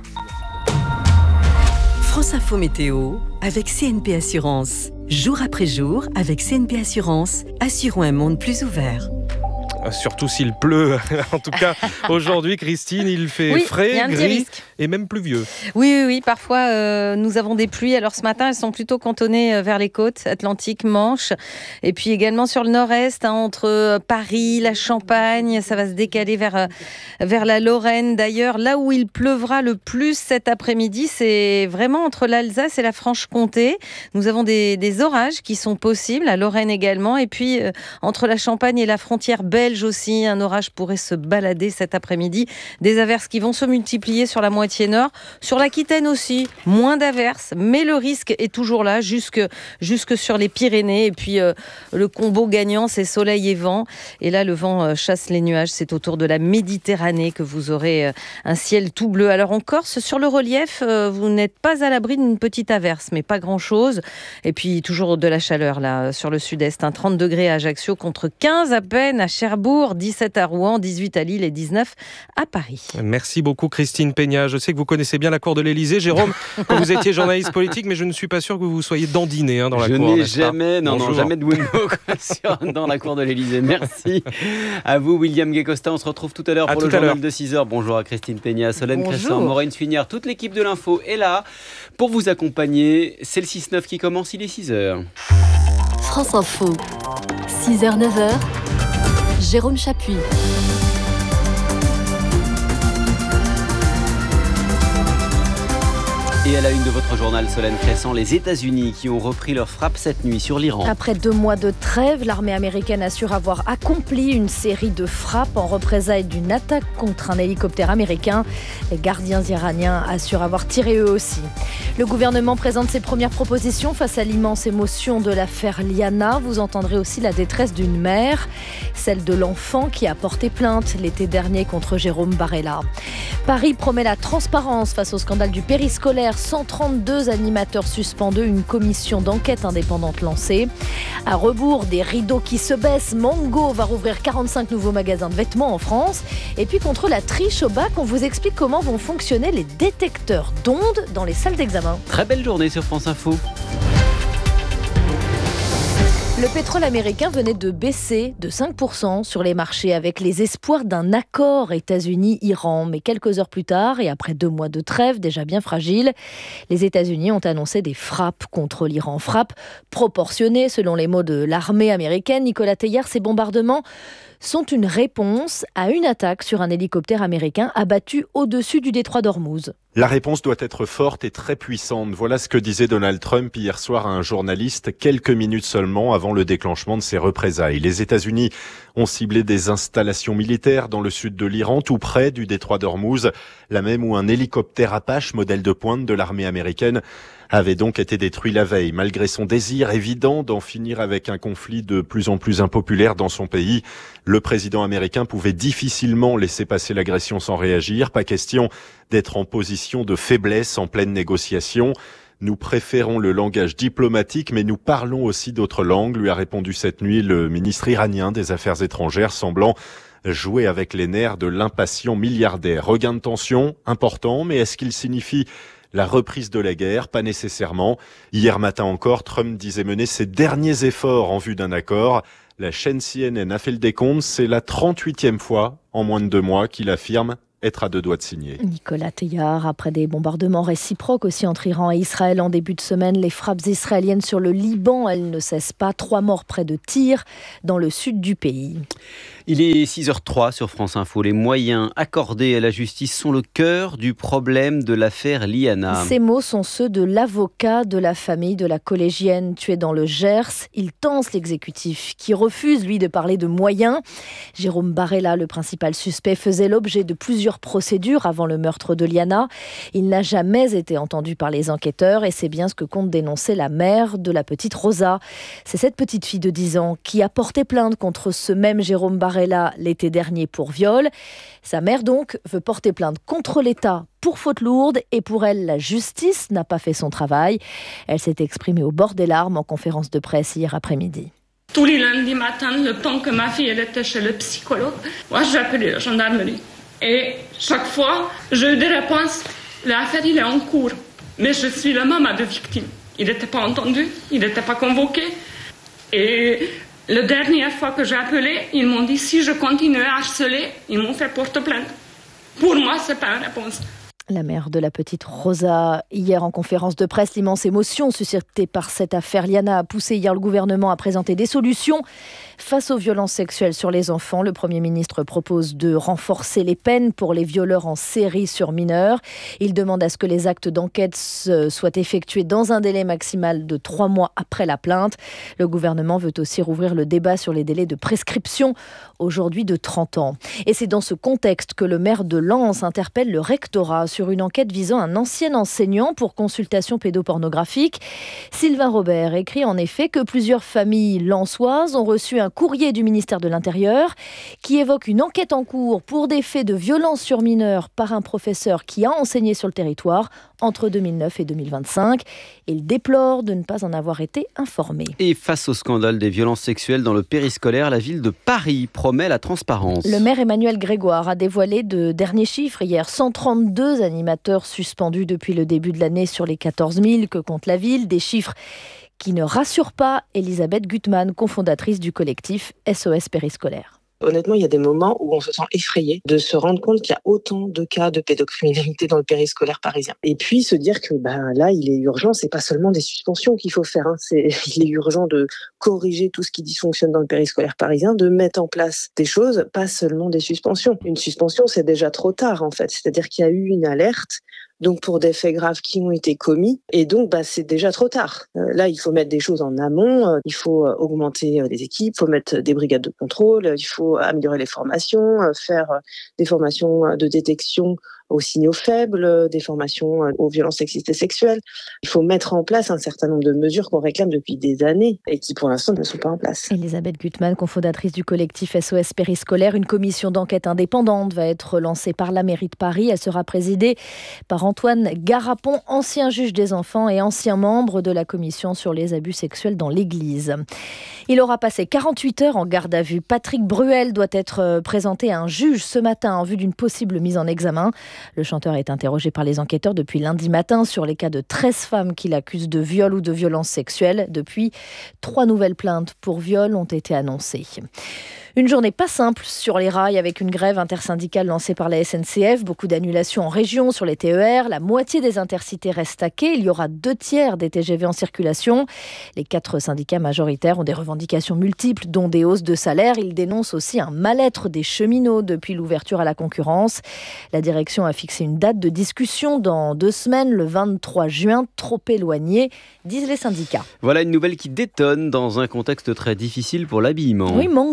France Info Météo avec C N P Assurance. Jour après jour, avec C N P Assurance, assurons un monde plus ouvert. Surtout s'il pleut. En tout cas, aujourd'hui, Christine, il fait oui, frais, y a un petit gris risque. Et même pluvieux. Oui, oui, oui. Parfois, euh, nous avons des pluies. Alors ce matin, elles sont plutôt cantonnées vers les côtes, Atlantique, Manche. Et puis également sur le nord-est, hein, entre Paris, la Champagne. Ça va se décaler vers, vers la Lorraine. D'ailleurs, là où il pleuvra le plus cet après-midi, c'est vraiment entre l'Alsace et la Franche-Comté. Nous avons des, des orages qui sont possibles, la Lorraine également. Et puis, euh, entre la Champagne et la frontière belge aussi, un orage pourrait se balader cet après-midi. Des averses qui vont se multiplier sur la moitié nord. Sur l'Aquitaine aussi, moins d'averses, mais le risque est toujours là, jusque, jusque sur les Pyrénées. Et puis, euh, le combo gagnant, c'est soleil et vent. Et là, le vent euh, chasse les nuages. C'est autour de la Méditerranée que vous aurez euh, un ciel tout bleu. Alors, en Corse, sur le relief, euh, vous n'êtes pas à l'abri d'une petite averse, mais pas grand-chose. Et puis, toujours de la chaleur, là, sur le sud-est. Hein, trente degrés à Ajaccio contre quinze à peine à Cherbourg. dix-sept à Rouen, dix-huit à Lille et dix-neuf à Paris. Merci beaucoup Christine Peña. Je sais que vous connaissez bien la cour de l'Elysée. Jérôme, quand vous étiez journaliste politique, mais je ne suis pas sûr que vous soyez dandiné hein, dans la je cour. Je n'ai jamais, non, non, jamais de Wimbo dans la cour de l'Elysée. Merci à vous William Guécosta. On se retrouve tout à l'heure pour le journal de six heures. Bonjour à Christine Peña, Solène Cresson, Maureen Sunière. Toute l'équipe de l'info est là pour vous accompagner. C'est le six neuf qui commence, il est six heures. France Info, six heures neuf heures. Jérôme Chapuis. Et à la une de votre journal, Solène Cresson, les États-Unis qui ont repris leur frappe cette nuit sur l'Iran. Après deux mois de trêve, l'armée américaine assure avoir accompli une série de frappes en représailles d'une attaque contre un hélicoptère américain. Les gardiens iraniens assurent avoir tiré eux aussi. Le gouvernement présente ses premières propositions face à l'immense émotion de l'affaire Liana. Vous entendrez aussi la détresse d'une mère, celle de l'enfant qui a porté plainte l'été dernier contre Jérôme Barella. Paris promet la transparence face au scandale du périscolaire. cent trente-deux animateurs suspendus, une commission d'enquête indépendante lancée. À rebours des rideaux qui se baissent, Mango va rouvrir quarante-cinq nouveaux magasins de vêtements en France. Et puis contre la triche au bac, on vous explique comment vont fonctionner les détecteurs d'ondes dans les salles d'examen. Très belle journée sur France Info. Le pétrole américain venait de baisser de cinq pour cent sur les marchés avec les espoirs d'un accord États-Unis-Iran. Mais quelques heures plus tard, et après deux mois de trêve déjà bien fragile, les États-Unis ont annoncé des frappes contre l'Iran. Frappes proportionnées selon les mots de l'armée américaine. Nicolas Teilhard, ces bombardements sont une réponse à une attaque sur un hélicoptère américain abattu au-dessus du détroit d'Ormuz. La réponse doit être forte et très puissante. Voilà ce que disait Donald Trump hier soir à un journaliste quelques minutes seulement avant le déclenchement de ces représailles. Les États-Unis ont ciblé des installations militaires dans le sud de l'Iran, tout près du détroit d'Ormuz, là même où un hélicoptère Apache, modèle de pointe de l'armée américaine, avait donc été détruit la veille, malgré son désir évident d'en finir avec un conflit de plus en plus impopulaire dans son pays. Le président américain pouvait difficilement laisser passer l'agression sans réagir. Pas question d'être en position de faiblesse en pleine négociation. Nous préférons le langage diplomatique, mais nous parlons aussi d'autres langues, lui a répondu cette nuit le ministre iranien des Affaires étrangères, semblant jouer avec les nerfs de l'impatient milliardaire. Regain de tension important, mais est-ce qu'il signifie la reprise de la guerre? Pas nécessairement. Hier matin encore, Trump disait mener ses derniers efforts en vue d'un accord. La chaîne C N N a fait le décompte, c'est la trente-huitième fois en moins de deux mois qu'il affirme être à deux doigts de signer. Nicolas Teilhard, après des bombardements réciproques aussi entre Iran et Israël en début de semaine, les frappes israéliennes sur le Liban, elles ne cessent pas. Trois morts près de Tyr, dans le sud du pays. Il est six heures zéro trois sur France Info. Les moyens accordés à la justice sont le cœur du problème de l'affaire Liana. Ces mots sont ceux de l'avocat de la famille de la collégienne tuée dans le Gers. Il tense l'exécutif qui refuse, lui, de parler de moyens. Jérôme Barella, le principal suspect, faisait l'objet de plusieurs procédures avant le meurtre de Liana. Il n'a jamais été entendu par les enquêteurs et c'est bien ce que compte dénoncer la mère de la petite Rosa. C'est cette petite fille de dix ans qui a porté plainte contre ce même Jérôme Barella l'été dernier pour viol. Sa mère donc veut porter plainte contre l'État pour faute lourde et pour elle, la justice n'a pas fait son travail. Elle s'est exprimée au bord des larmes en conférence de presse hier après-midi. Tous les lundis matins, le temps que ma fille elle était chez le psychologue, moi j'ai appelé la gendarmerie. Et chaque fois, j'ai eu des réponses. L'affaire, il est en cours. Mais je suis la maman de victime. Il n'était pas entendu, il n'était pas convoqué. Et la dernière fois que j'ai appelé, ils m'ont dit si je continuais à harceler, ils m'ont fait porte plainte. Pour moi, c'est pas une réponse. La mère de la petite Rosa, hier en conférence de presse, l'immense émotion suscitée par cette affaire Liana a poussé hier le gouvernement à présenter des solutions face aux violences sexuelles sur les enfants. Le Premier ministre propose de renforcer les peines pour les violeurs en série sur mineurs. Il demande à ce que les actes d'enquête soient effectués dans un délai maximal de trois mois après la plainte. Le gouvernement veut aussi rouvrir le débat sur les délais de prescription, aujourd'hui de trente ans. Et c'est dans ce contexte que le maire de Lens interpelle le rectorat sur une enquête visant un ancien enseignant pour consultation pédopornographique. Sylvain Robert écrit en effet que plusieurs familles lensoises ont reçu un courrier du ministère de l'Intérieur qui évoque une enquête en cours pour des faits de violence sur mineurs par un professeur qui a enseigné sur le territoire entre deux mille neuf et deux mille vingt-cinq. Il déplore de ne pas en avoir été informé. Et face au scandale des violences sexuelles dans le périscolaire, la ville de Paris promet la transparence. Le maire Emmanuel Grégoire a dévoilé de derniers chiffres hier. cent trente-deux animateurs suspendus depuis le début de l'année sur les quatorze mille que compte la ville. Des chiffres qui ne rassurent pas Elisabeth Gutmann, cofondatrice du collectif S O S Périscolaire. Honnêtement, il y a des moments où on se sent effrayé de se rendre compte qu'il y a autant de cas de pédocriminalité dans le périscolaire parisien. Et puis se dire que ben, là, il est urgent, c'est pas seulement des suspensions qu'il faut faire. Hein. C'est, il est urgent de corriger tout ce qui dysfonctionne dans le périscolaire parisien, de mettre en place des choses, pas seulement des suspensions. Une suspension, c'est déjà trop tard en fait. C'est-à-dire qu'il y a eu une alerte. Donc pour des faits graves qui ont été commis, et donc bah, c'est déjà trop tard. Euh, là, il faut mettre des choses en amont, euh, il faut euh, augmenter euh, les équipes, il faut mettre des brigades de contrôle, euh, il faut améliorer les formations, euh, faire euh, des formations euh, de détection aux signaux faibles, euh, des formations euh, aux violences sexistes et sexuelles. Il faut mettre en place un certain nombre de mesures qu'on réclame depuis des années et qui pour l'instant ne sont pas en place. Elisabeth Gutmann, cofondatrice du collectif S O S Périscolaire, une commission d'enquête indépendante va être lancée par la mairie de Paris. Elle sera présidée par Antoine Garapon, ancien juge des enfants et ancien membre de la commission sur les abus sexuels dans l'église. Il aura passé quarante-huit heures en garde à vue. Patrick Bruel doit être présenté à un juge ce matin en vue d'une possible mise en examen. Le chanteur est interrogé par les enquêteurs depuis lundi matin sur les cas de treize femmes qu'il accuse de viol ou de violence sexuelle. Depuis, trois nouvelles plaintes pour viol ont été annoncées. Une journée pas simple sur les rails avec une grève intersyndicale lancée par la S N C F. Beaucoup d'annulations en région sur les T E R. La moitié des intercités restent à quai. Il y aura deux tiers des T G V en circulation. Les quatre syndicats majoritaires ont des revendications multiples, dont des hausses de salaire. Ils dénoncent aussi un mal-être des cheminots depuis l'ouverture à la concurrence. La direction a fixé une date de discussion dans deux semaines, le vingt-trois juin, trop éloigné, disent les syndicats. Voilà une nouvelle qui détonne dans un contexte très difficile pour l'habillement. Oui, Mango, la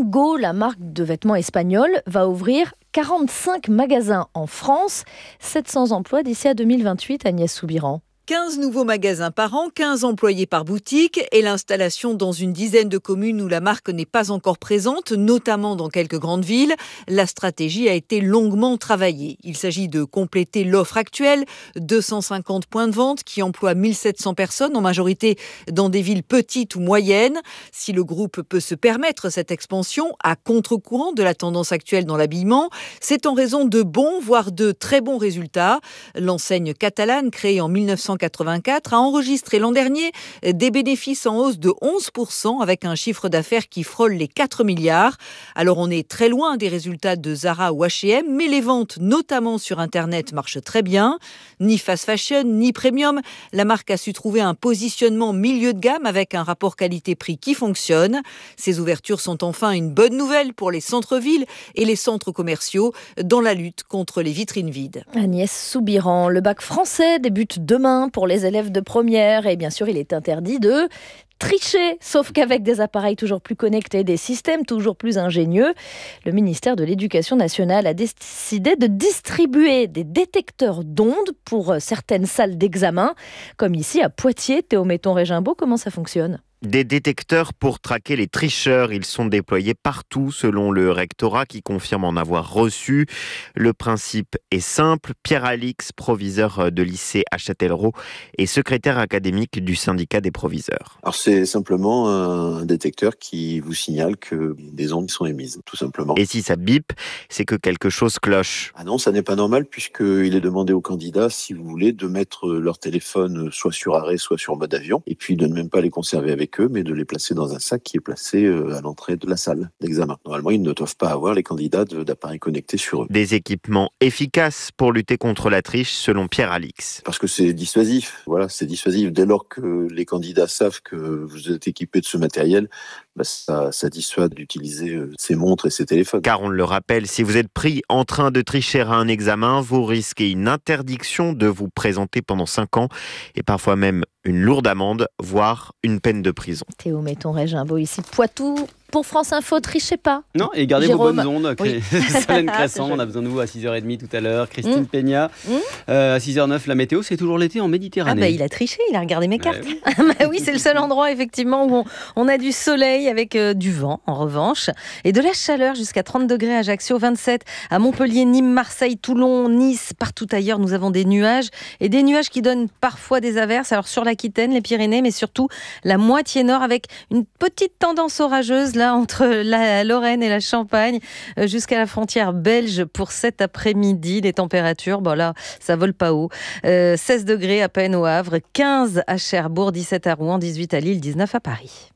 la marque de vêtements espagnole va ouvrir quarante-cinq magasins en France, sept cents emplois d'ici à deux mille vingt-huit, Agnès Soubiran. quinze nouveaux magasins par an, quinze employés par boutique et l'installation dans une dizaine de communes où la marque n'est pas encore présente, notamment dans quelques grandes villes. La stratégie a été longuement travaillée. Il s'agit de compléter l'offre actuelle, deux cent cinquante points de vente qui emploient mille sept cents personnes, en majorité dans des villes petites ou moyennes. Si le groupe peut se permettre cette expansion à contre-courant de la tendance actuelle dans l'habillement, c'est en raison de bons, voire de très bons résultats. L'enseigne catalane, créée en mille neuf cent quatre-vingt-quatre, a enregistré l'an dernier des bénéfices en hausse de onze pour cent avec un chiffre d'affaires qui frôle les quatre milliards. Alors on est très loin des résultats de Zara ou H et M, mais les ventes, notamment sur Internet, marchent très bien. Ni fast fashion, ni premium, la marque a su trouver un positionnement milieu de gamme avec un rapport qualité-prix qui fonctionne. Ces ouvertures sont enfin une bonne nouvelle pour les centres-villes et les centres commerciaux dans la lutte contre les vitrines vides. Agnès Soubiran, le bac français débute demain pour les élèves de première et bien sûr il est interdit de tricher, sauf qu'avec des appareils toujours plus connectés, des systèmes toujours plus ingénieux, le ministère de l'Éducation nationale a décidé de distribuer des détecteurs d'ondes pour certaines salles d'examen, comme ici à Poitiers. Théo Metton-Régimbaud, comment ça fonctionne ? Des détecteurs pour traquer les tricheurs. Ils sont déployés partout selon le rectorat qui confirme en avoir reçu. Le principe est simple. Pierre Alix, proviseur de lycée à Châtellerault et secrétaire académique du syndicat des proviseurs. Alors c'est simplement un détecteur qui vous signale que des ondes sont émises, tout simplement. Et si ça bip, c'est que quelque chose cloche. Ah non, ça n'est pas normal puisqu'il est demandé aux candidats, si vous voulez, de mettre leur téléphone soit sur arrêt, soit sur mode avion et puis de ne même pas les conserver avec eux, mais de les placer dans un sac qui est placé à l'entrée de la salle d'examen. Normalement, ils ne doivent pas avoir, les candidats, d'appareils connectés sur eux. Des équipements efficaces pour lutter contre la triche, selon Pierre Alix. Parce que c'est dissuasif. Voilà, c'est dissuasif. Dès lors que les candidats savent que vous êtes équipé de ce matériel, bah ça, ça dissuade d'utiliser ces montres et ces téléphones. Car on le rappelle, si vous êtes pris en train de tricher à un examen, vous risquez une interdiction de vous présenter pendant cinq ans et parfois même une lourde amende, voire une peine de prison. Théo Metton-Régimbaud ici, Poitou. Pour France Info, trichez pas. Non, et gardez Jérôme. vos bonnes ondes. Oui. Solène Cresson, on a besoin de vous à six heures trente tout à l'heure. Christine Mmh. Peña, Mmh. euh, à six heures neuf, la météo, c'est toujours l'été en Méditerranée. Ah bah il a triché, il a regardé mes cartes. Ouais. Ah bah oui, c'est le seul endroit effectivement où on, on a du soleil avec euh, du vent en revanche et de la chaleur jusqu'à trente degrés à Ajaccio, vingt-sept à Montpellier, Nîmes, Marseille, Toulon, Nice, partout ailleurs nous avons des nuages et des nuages qui donnent parfois des averses. Alors sur l'Aquitaine, les Pyrénées, mais surtout la moitié nord avec une petite tendance orageuse là entre la Lorraine et la Champagne euh, jusqu'à la frontière belge pour cet après-midi. Les températures, bon là, ça vole pas haut. Euh, seize degrés à peine au Havre, quinze à Cherbourg, dix-sept à Rouen, dix-huit à Lille, dix-neuf à Paris.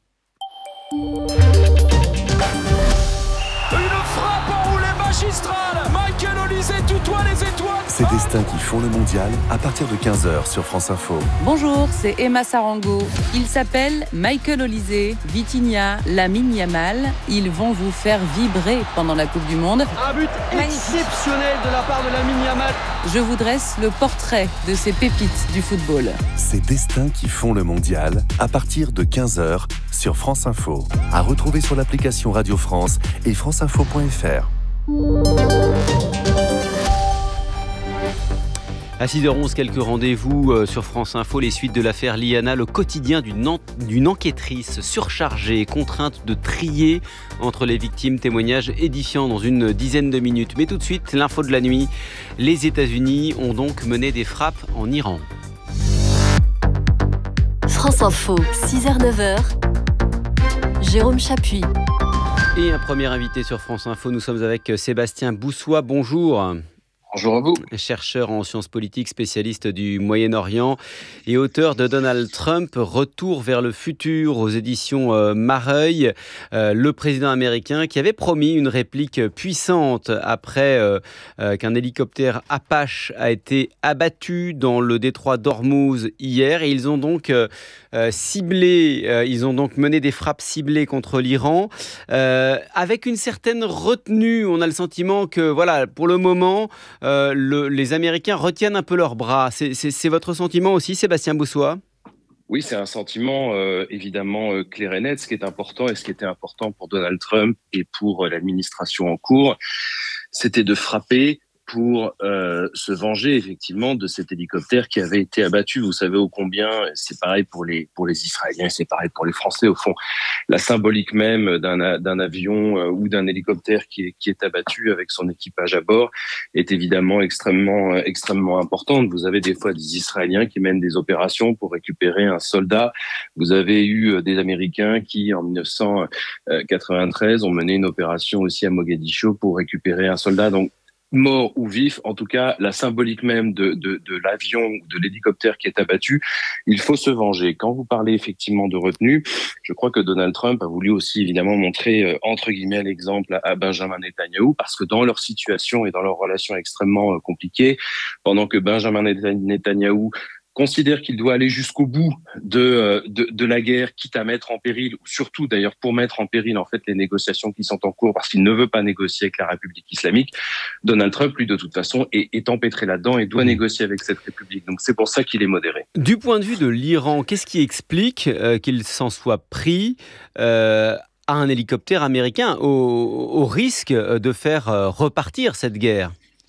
Une frappe enroulée magistrale. Michael Olise tutoie les étoiles. Ces destins qui font le mondial à partir de quinze heures sur France Info. Bonjour, c'est Emma Sarango. Ils s'appellent Michael Olise, Vitinha, Lamine Yamal. Ils vont vous faire vibrer pendant la Coupe du Monde. Un but exceptionnel de la part de Lamine Yamal. Je vous dresse le portrait de ces pépites du football. Ces destins qui font le mondial à partir de quinze heures sur France Info. À retrouver sur l'application Radio France et franceinfo point f r. À six heures onze, quelques rendez-vous sur France Info, les suites de l'affaire Liana, le quotidien d'une, en... d'une enquêtrice surchargée, contrainte de trier entre les victimes, témoignages édifiants dans une dizaine de minutes. Mais tout de suite, l'info de la nuit, les États-Unis ont donc mené des frappes en Iran. France Info, six heures neuf heures, Jérôme Chapuis. Et un premier invité sur France Info, nous sommes avec Sébastien Boussois, bonjour. Bonjour à vous. Chercheur en sciences politiques, spécialiste du Moyen-Orient et auteur de Donald Trump, Retour vers le futur aux éditions euh, Mareuil, euh, le président américain qui avait promis une réplique puissante après euh, euh, qu'un hélicoptère Apache a été abattu dans le détroit d'Ormuz hier. Et ils ont donc euh, euh, ciblé, euh, ils ont donc mené des frappes ciblées contre l'Iran euh, avec une certaine retenue. On a le sentiment que, voilà, pour le moment, Euh, le, les Américains retiennent un peu leurs bras. C'est, c'est, c'est votre sentiment aussi, Sébastien Boussois ? Oui, c'est un sentiment euh, évidemment euh, clair et net. Ce qui est important et ce qui était important pour Donald Trump et pour euh, l'administration en cours, c'était de frapper pour euh, se venger effectivement de cet hélicoptère qui avait été abattu. Vous savez ô combien, c'est pareil pour les pour les Israéliens, c'est pareil pour les Français au fond. La symbolique même d'un d'un avion euh, ou d'un hélicoptère qui est qui est abattu avec son équipage à bord est évidemment extrêmement euh, extrêmement importante. Vous avez des fois des Israéliens qui mènent des opérations pour récupérer un soldat. Vous avez eu des Américains qui en dix-neuf cent quatre-vingt-treize ont mené une opération aussi à Mogadiscio pour récupérer un soldat. Donc mort ou vif, en tout cas, la symbolique même de, de, de l'avion ou de l'hélicoptère qui est abattu, il faut se venger. Quand vous parlez effectivement de retenue, je crois que Donald Trump a voulu aussi évidemment montrer, euh, entre guillemets, l'exemple à Benjamin Netanyahou, parce que dans leur situation et dans leur relation extrêmement euh, compliquée, pendant que Benjamin Netanyahou considère qu'il doit aller jusqu'au bout de, de, de la guerre, quitte à mettre en péril, ou surtout d'ailleurs pour mettre en péril en fait les négociations qui sont en cours, parce qu'il ne veut pas négocier avec la République islamique. Donald Trump, lui, de toute façon, est, est empêtré là-dedans et doit négocier avec cette République. Donc c'est pour ça qu'il est modéré. Du point de vue de l'Iran, qu'est-ce qui explique euh, qu'il s'en soit pris euh, à un hélicoptère américain au, au risque de faire euh, repartir cette guerre ?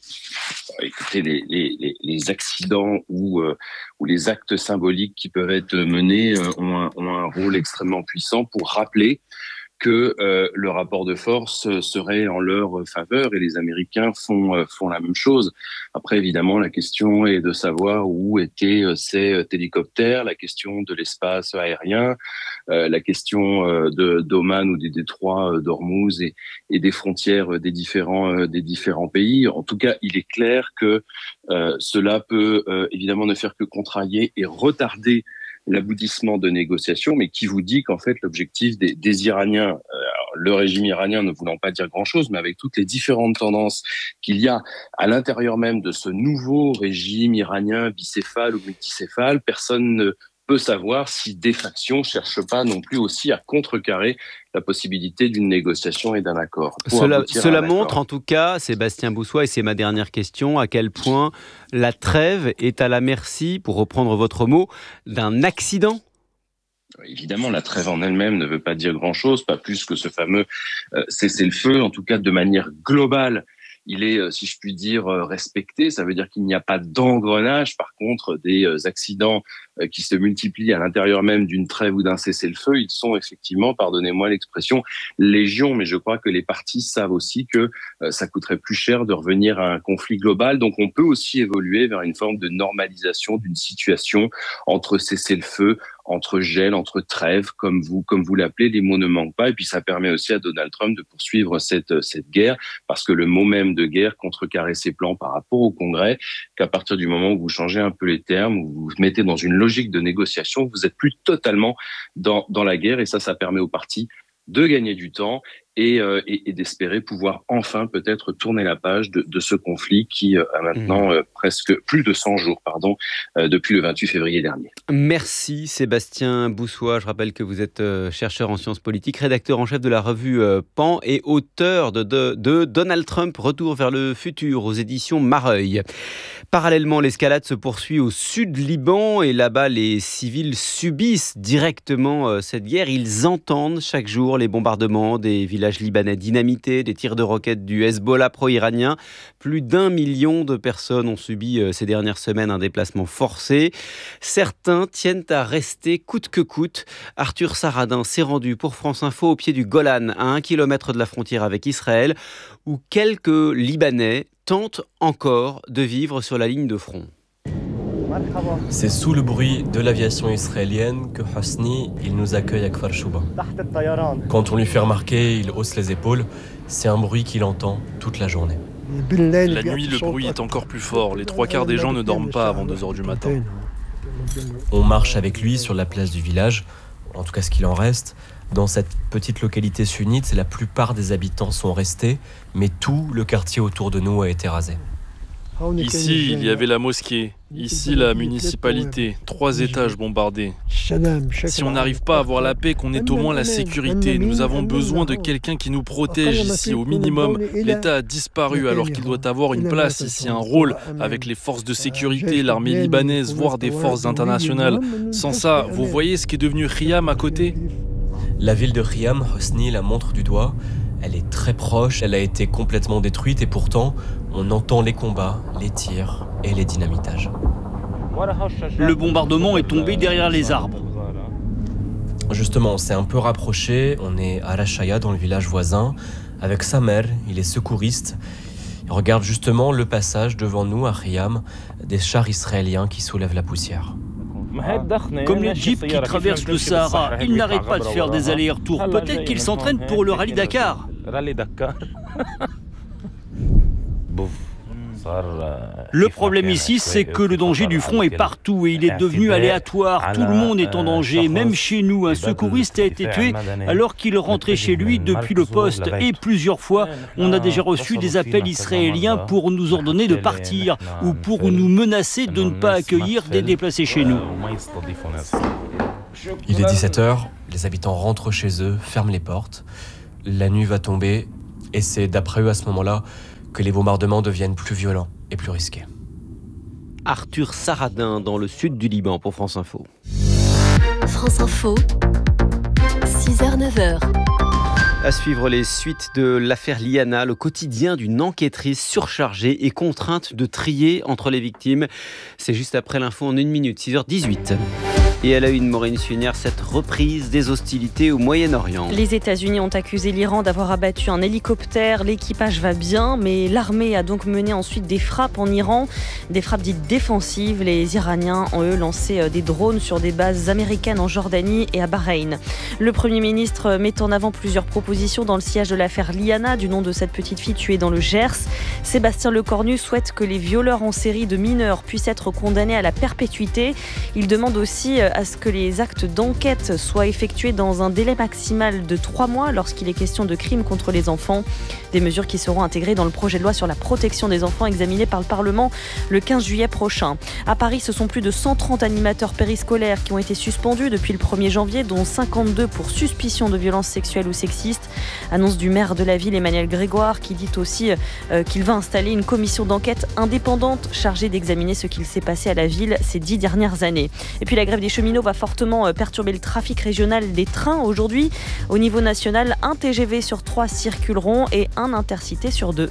Écoutez, les, les, les accidents ou, euh, ou les actes symboliques qui peuvent être menés euh, ont, un, ont un rôle extrêmement puissant pour rappeler que euh, le rapport de force serait en leur faveur et les Américains font euh, font la même chose. Après, évidemment, la question est de savoir où étaient euh, ces hélicoptères, la question de l'espace aérien, euh, la question euh, de d'Oman ou des détroits euh, d'Ormuz et, et des frontières euh, des différents euh, des différents pays. En tout cas, il est clair que euh, cela peut euh, évidemment ne faire que contrarier et retarder l'aboutissement de négociations, mais qui vous dit qu'en fait l'objectif des, des Iraniens, euh, le régime iranien ne voulant pas dire grand-chose, mais avec toutes les différentes tendances qu'il y a à l'intérieur même de ce nouveau régime iranien bicéphale ou multicéphale, personne ne peut savoir si des factions ne cherchent pas non plus aussi à contrecarrer la possibilité d'une négociation et d'un accord. Cela, cela montre en tout cas, Sébastien Boussois, et c'est ma dernière question, à quel point la trêve est à la merci, pour reprendre votre mot, d'un accident. Évidemment, la trêve en elle-même ne veut pas dire grand-chose, pas plus que ce fameux euh, cessez-le-feu, en tout cas de manière globale. Il est, si je puis dire, respecté. Ça veut dire qu'il n'y a pas d'engrenage. Par contre, des accidents qui se multiplient à l'intérieur même d'une trêve ou d'un cessez-le-feu, ils sont effectivement, pardonnez-moi l'expression, légion. Mais je crois que les parties savent aussi que ça coûterait plus cher de revenir à un conflit global. Donc on peut aussi évoluer vers une forme de normalisation d'une situation entre cessez-le-feu, entre gel, entre trêve, comme vous, comme vous l'appelez, les mots ne manquent pas. Et puis ça permet aussi à Donald Trump de poursuivre cette, cette guerre, parce que le mot même de guerre contrecarre ses plans par rapport au Congrès, qu'à partir du moment où vous changez un peu les termes, où vous vous mettez dans une logique de négociation, vous êtes plus totalement dans, dans la guerre, et ça, ça permet aux partis de gagner du temps et, euh, et, et d'espérer pouvoir enfin peut-être tourner la page de, de ce conflit qui euh, a maintenant euh, presque plus de cent jours pardon, euh, depuis le vingt-huit février dernier. Merci Sébastien Boussois. Je rappelle que vous êtes euh, chercheur en sciences politiques, rédacteur en chef de la revue euh, Pan et auteur de, de, de Donald Trump, Retour vers le futur aux éditions Mareuil. Parallèlement, l'escalade se poursuit au sud Liban et là-bas, les civils subissent directement euh, cette guerre. Ils entendent chaque jour les bombardements des villages libanais dynamités, des tirs de roquettes du Hezbollah pro-iranien. Plus d'un million de personnes ont subi euh, ces dernières semaines un déplacement forcé. Certains tiennent à rester coûte que coûte. Arthur Saradin s'est rendu pour France Info au pied du Golan, à un kilomètre de la frontière avec Israël, où quelques Libanais tentent encore de vivre sur la ligne de front. C'est sous le bruit de l'aviation israélienne que Hosni, il nous accueille à Kfar Shouba. Quand on lui fait remarquer, il hausse les épaules. C'est un bruit qu'il entend toute la journée. La nuit, le bruit est encore plus fort. Les trois quarts des gens ne dorment pas avant deux heures du matin. On marche avec lui sur la place du village, en tout cas ce qu'il en reste. Dans cette petite localité sunnite, la plupart des habitants sont restés, mais tout le quartier autour de nous a été rasé. Ici, il y avait la mosquée. Ici, la municipalité. Trois étages bombardés. Si on n'arrive pas à avoir la paix, qu'on ait au moins la sécurité. Nous avons besoin de quelqu'un qui nous protège ici. Au minimum, l'État a disparu alors qu'il doit avoir une place ici, un rôle avec les forces de sécurité, l'armée libanaise, voire des forces internationales. Sans ça, vous voyez ce qui est devenu Khiam à côté ? La ville de Khiam, Hosni la montre du doigt. Elle est très proche, elle a été complètement détruite et pourtant, on entend les combats, les tirs et les dynamitages. Le bombardement est tombé derrière les arbres. Justement, on s'est un peu rapproché, on est à Rachaya dans le village voisin, avec sa mère, il est secouriste. Il regarde justement le passage devant nous à Khiam des chars israéliens qui soulèvent la poussière. Comme les jeeps qui traversent le Sahara, ils n'arrêtent pas de faire des allers-retours. Peut-être qu'ils s'entraînent pour le rallye Dakar. Le problème ici, c'est que le danger du front est partout et il est devenu aléatoire. Tout le monde est en danger, même chez nous. Un secouriste a été tué alors qu'il rentrait chez lui depuis le poste. Et plusieurs fois, on a déjà reçu des appels israéliens pour nous ordonner de partir ou pour nous menacer de ne pas accueillir des déplacés chez nous. Il est dix-sept heures, les habitants rentrent chez eux, ferment les portes. La nuit va tomber et c'est d'après eux à ce moment-là que les bombardements deviennent plus violents et plus risqués. Arthur Saradin dans le sud du Liban pour France Info. France Info, six heures neuf heures. À suivre les suites de l'affaire Liana, le quotidien d'une enquêtrice surchargée et contrainte de trier entre les victimes. C'est juste après l'info en une minute, six heures dix-huit. Et à la une, Maureen Suignard, cette reprise des hostilités au Moyen-Orient. Les États-Unis ont accusé l'Iran d'avoir abattu un hélicoptère. L'équipage va bien, mais l'armée a donc mené ensuite des frappes en Iran, des frappes dites défensives. Les Iraniens ont eux lancé des drones sur des bases américaines en Jordanie et à Bahreïn. Le Premier ministre met en avant plusieurs propositions dans le sillage de l'affaire Liana, du nom de cette petite fille tuée dans le Gers. Sébastien Lecornu souhaite que les violeurs en série de mineurs puissent être condamnés à la perpétuité. Il demande aussi à ce que les actes d'enquête soient effectués dans un délai maximal de trois mois lorsqu'il est question de crimes contre les enfants. Des mesures qui seront intégrées dans le projet de loi sur la protection des enfants examiné par le Parlement le quinze juillet prochain. À Paris, ce sont plus de cent trente animateurs périscolaires qui ont été suspendus depuis le premier janvier, dont cinquante-deux pour suspicion de violences sexuelles ou sexistes. Annonce du maire de la ville, Emmanuel Grégoire, qui dit aussi euh, qu'il va installer une commission d'enquête indépendante chargée d'examiner ce qu'il s'est passé à la ville ces dix dernières années. Et puis la grève des cheminots va fortement perturber le trafic régional des trains aujourd'hui. Au niveau national, un T G V sur trois circuleront et un Intercité sur deux.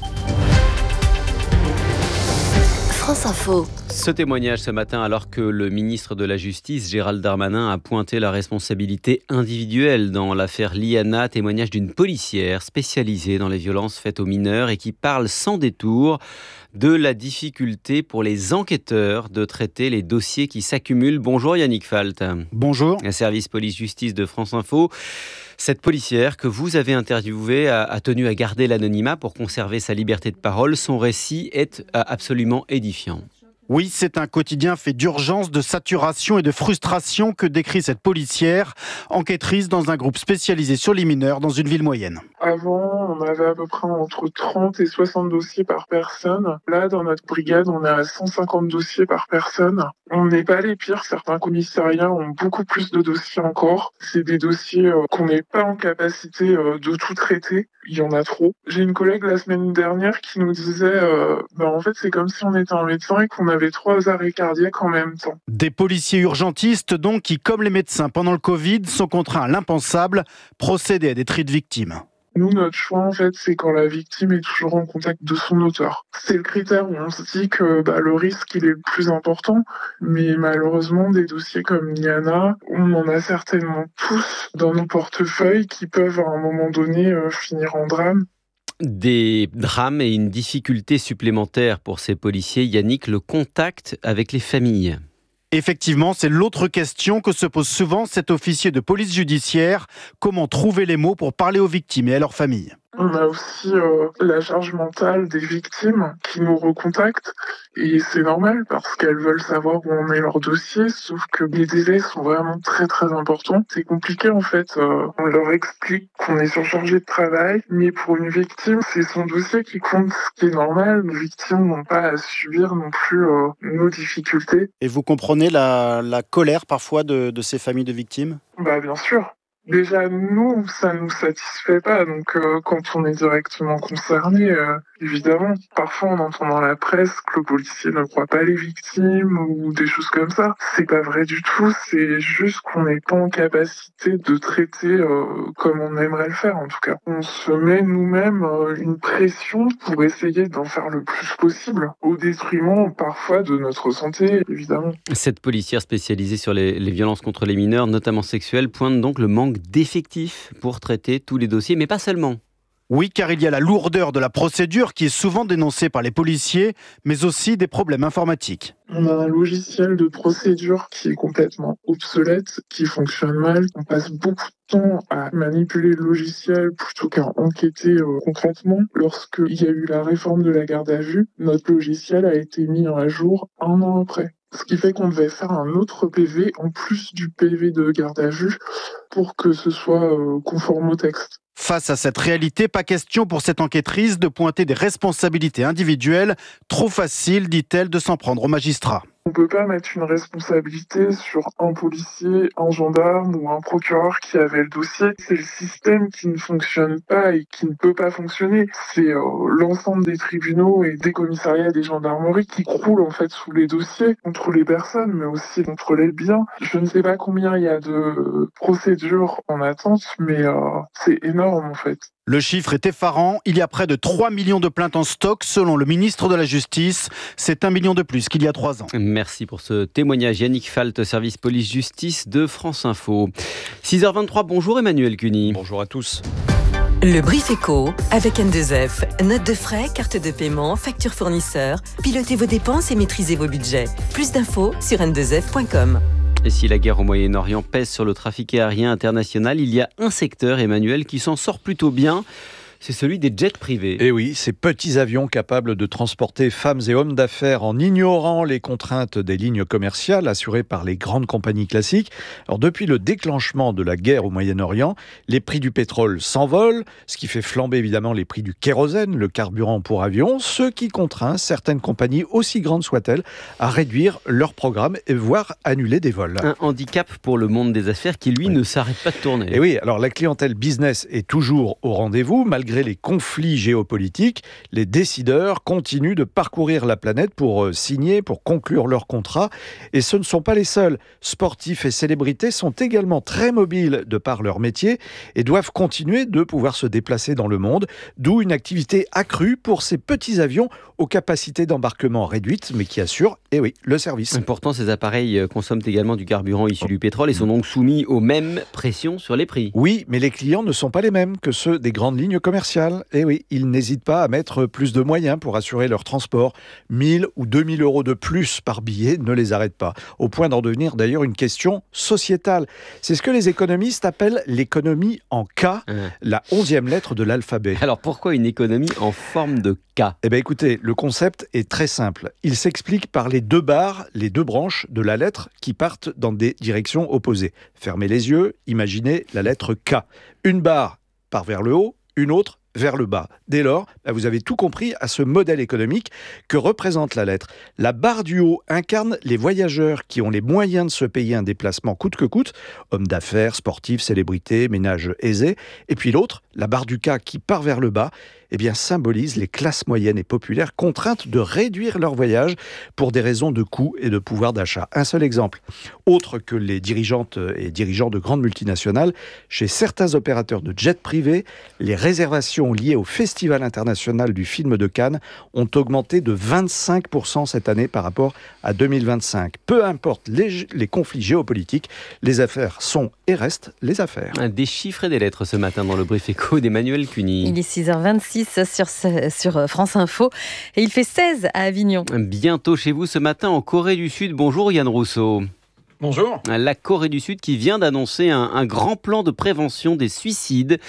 France Info. Ce témoignage ce matin alors que le ministre de la Justice, Gérald Darmanin, a pointé la responsabilité individuelle dans l'affaire Liana, témoignage d'une policière spécialisée dans les violences faites aux mineurs et qui parle sans détour de la difficulté pour les enquêteurs de traiter les dossiers qui s'accumulent. Bonjour Yannick Falt. Bonjour. Un service police-justice de France Info. Cette policière que vous avez interviewée a, a tenu à garder l'anonymat pour conserver sa liberté de parole. Son récit est absolument édifiant. Oui, c'est un quotidien fait d'urgence, de saturation et de frustration que décrit cette policière, enquêtrice dans un groupe spécialisé sur les mineurs dans une ville moyenne. Avant, on avait à peu près entre trente et soixante dossiers par personne. Là, dans notre brigade, on est à cent cinquante dossiers par personne. On n'est pas les pires, certains commissariats ont beaucoup plus de dossiers encore. C'est des dossiers qu'on n'est pas en capacité de tout traiter. Il y en a trop. J'ai une collègue la semaine dernière qui nous disait euh, bah en fait c'est comme si on était un médecin et qu'on avait trois arrêts cardiaques en même temps. Des policiers urgentistes donc qui, comme les médecins pendant le Covid, sont contraints à l'impensable, procéder à des tris de victimes. Nous, notre choix, en fait, c'est quand la victime est toujours en contact de son auteur. C'est le critère où on se dit que bah, le risque, il est le plus important. Mais malheureusement, des dossiers comme Liana, on en a certainement tous dans nos portefeuilles qui peuvent, à un moment donné, euh, finir en drame. Des drames et une difficulté supplémentaire pour ces policiers. Yannick, le contact avec les familles. Effectivement, c'est l'autre question que se pose souvent cet officier de police judiciaire. Comment trouver les mots pour parler aux victimes et à leurs familles ? On a aussi euh, la charge mentale des victimes qui nous recontactent et c'est normal parce qu'elles veulent savoir où en est leur dossier, sauf que les délais sont vraiment très très importants. C'est compliqué en fait, euh, on leur explique qu'on est surchargé de travail, mais pour une victime, c'est son dossier qui compte, ce qui est normal. Les victimes n'ont pas à subir non plus euh, nos difficultés. Et vous comprenez la, la colère parfois de, de ces familles de victimes ? Bah bien sûr. Déjà, nous, ça nous satisfait pas. Donc, euh, quand on est directement concerné, euh, évidemment, parfois on entend dans la presse que le policier ne croit pas les victimes ou des choses comme ça. C'est pas vrai du tout. C'est juste qu'on n'est pas en capacité de traiter euh, comme on aimerait le faire, en tout cas. On se met nous-mêmes euh, une pression pour essayer d'en faire le plus possible, au détriment parfois de notre santé, évidemment. Cette policière spécialisée sur les, les violences contre les mineurs, notamment sexuelles, pointe donc le manque d'effectifs pour traiter tous les dossiers, mais pas seulement. Oui, car il y a la lourdeur de la procédure qui est souvent dénoncée par les policiers, mais aussi des problèmes informatiques. On a un logiciel de procédure qui est complètement obsolète, qui fonctionne mal. On passe beaucoup de temps à manipuler le logiciel plutôt qu'à enquêter euh, concrètement. Lorsqu'il y a eu la réforme de la garde à vue, notre logiciel a été mis à jour un an après. Ce qui fait qu'on devait faire un autre P V en plus du P V de garde à vue pour que ce soit euh, conforme au texte. Face à cette réalité, pas question pour cette enquêtrice de pointer des responsabilités individuelles. Trop facile, dit-elle, de s'en prendre aux magistrats. On ne peut pas mettre une responsabilité sur un policier, un gendarme ou un procureur qui avait le dossier. C'est le système qui ne fonctionne pas et qui ne peut pas fonctionner. C'est euh, l'ensemble des tribunaux et des commissariats et des gendarmeries qui croulent en fait sous les dossiers contre les personnes, mais aussi contre les biens. Je ne sais pas combien il y a de procédures en attente, mais euh, c'est énorme en fait. Le chiffre est effarant. Il y a près de trois millions de plaintes en stock, selon le ministre de la Justice. C'est un million de plus qu'il y a trois ans. Merci pour ce témoignage. Yannick Falt, service police-justice de France Info. six heures vingt-trois, bonjour Emmanuel Cuny. Bonjour à tous. Le Brief Éco avec N deux F. Notes de frais, carte de paiement, facture fournisseur. Pilotez vos dépenses et maîtrisez vos budgets. Plus d'infos sur n deux f point com. Et si la guerre au Moyen-Orient pèse sur le trafic aérien international, il y a un secteur, Emmanuel, qui s'en sort plutôt bien. C'est celui des jets privés. Et oui, ces petits avions capables de transporter femmes et hommes d'affaires en ignorant les contraintes des lignes commerciales assurées par les grandes compagnies classiques. Alors depuis le déclenchement de la guerre au Moyen-Orient, les prix du pétrole s'envolent, ce qui fait flamber évidemment les prix du kérosène, le carburant pour avion, ce qui contraint certaines compagnies, aussi grandes soient-elles, à réduire leurs programmes et voire annuler des vols. Un handicap pour le monde des affaires qui, lui, oui. ne s'arrête pas de tourner. Et oui, alors la clientèle business est toujours au rendez-vous, malgré Malgré les conflits géopolitiques, les décideurs continuent de parcourir la planète pour signer, pour conclure leurs contrats. Et ce ne sont pas les seuls. Sportifs et célébrités sont également très mobiles de par leur métier et doivent continuer de pouvoir se déplacer dans le monde, d'où une activité accrue pour ces petits avions aux capacités d'embarquement réduites, mais qui assurent, eh oui, le service. Pourtant, ces appareils consomment également du carburant issu du pétrole et sont donc soumis aux mêmes pressions sur les prix. Oui, mais les clients ne sont pas les mêmes que ceux des grandes lignes commerciales. Et oui, ils n'hésitent pas à mettre plus de moyens pour assurer leur transport. mille ou deux mille euros de plus par billet ne les arrête pas, au point d'en devenir d'ailleurs une question sociétale. C'est ce que les économistes appellent l'économie en K, mmh. la onzième lettre de l'alphabet. Alors pourquoi une économie en forme de K ? Eh bien écoutez, le concept est très simple. Il s'explique par les deux barres, les deux branches de la lettre qui partent dans des directions opposées. Fermez les yeux, imaginez la lettre K. Une barre part vers le haut, une autre vers le bas. Dès lors, vous avez tout compris à ce modèle économique que représente la lettre. La barre du haut incarne les voyageurs qui ont les moyens de se payer un déplacement coûte que coûte, hommes d'affaires, sportifs, célébrités, ménages aisés. Et puis l'autre, la barre du K qui part vers le bas, eh bien, symbolise les classes moyennes et populaires contraintes de réduire leur voyage pour des raisons de coût et de pouvoir d'achat. Un seul exemple. Autre que les dirigeantes et dirigeants de grandes multinationales, chez certains opérateurs de jets privés, les réservations liées au Festival international du film de Cannes ont augmenté de vingt-cinq pour cent cette année par rapport à deux mille vingt-cinq. Peu importe les, les conflits géopolitiques, les affaires sont et restent les affaires. Des chiffres et des lettres ce matin dans le Brief Éco d'Emmanuel Cuny. Il est six heures vingt-six sur, sur France Info et il fait seize à Avignon. Bientôt chez vous ce matin en Corée du Sud. Bonjour Yann Rousseau. Bonjour. La Corée du Sud qui vient d'annoncer un, un grand plan de prévention des suicides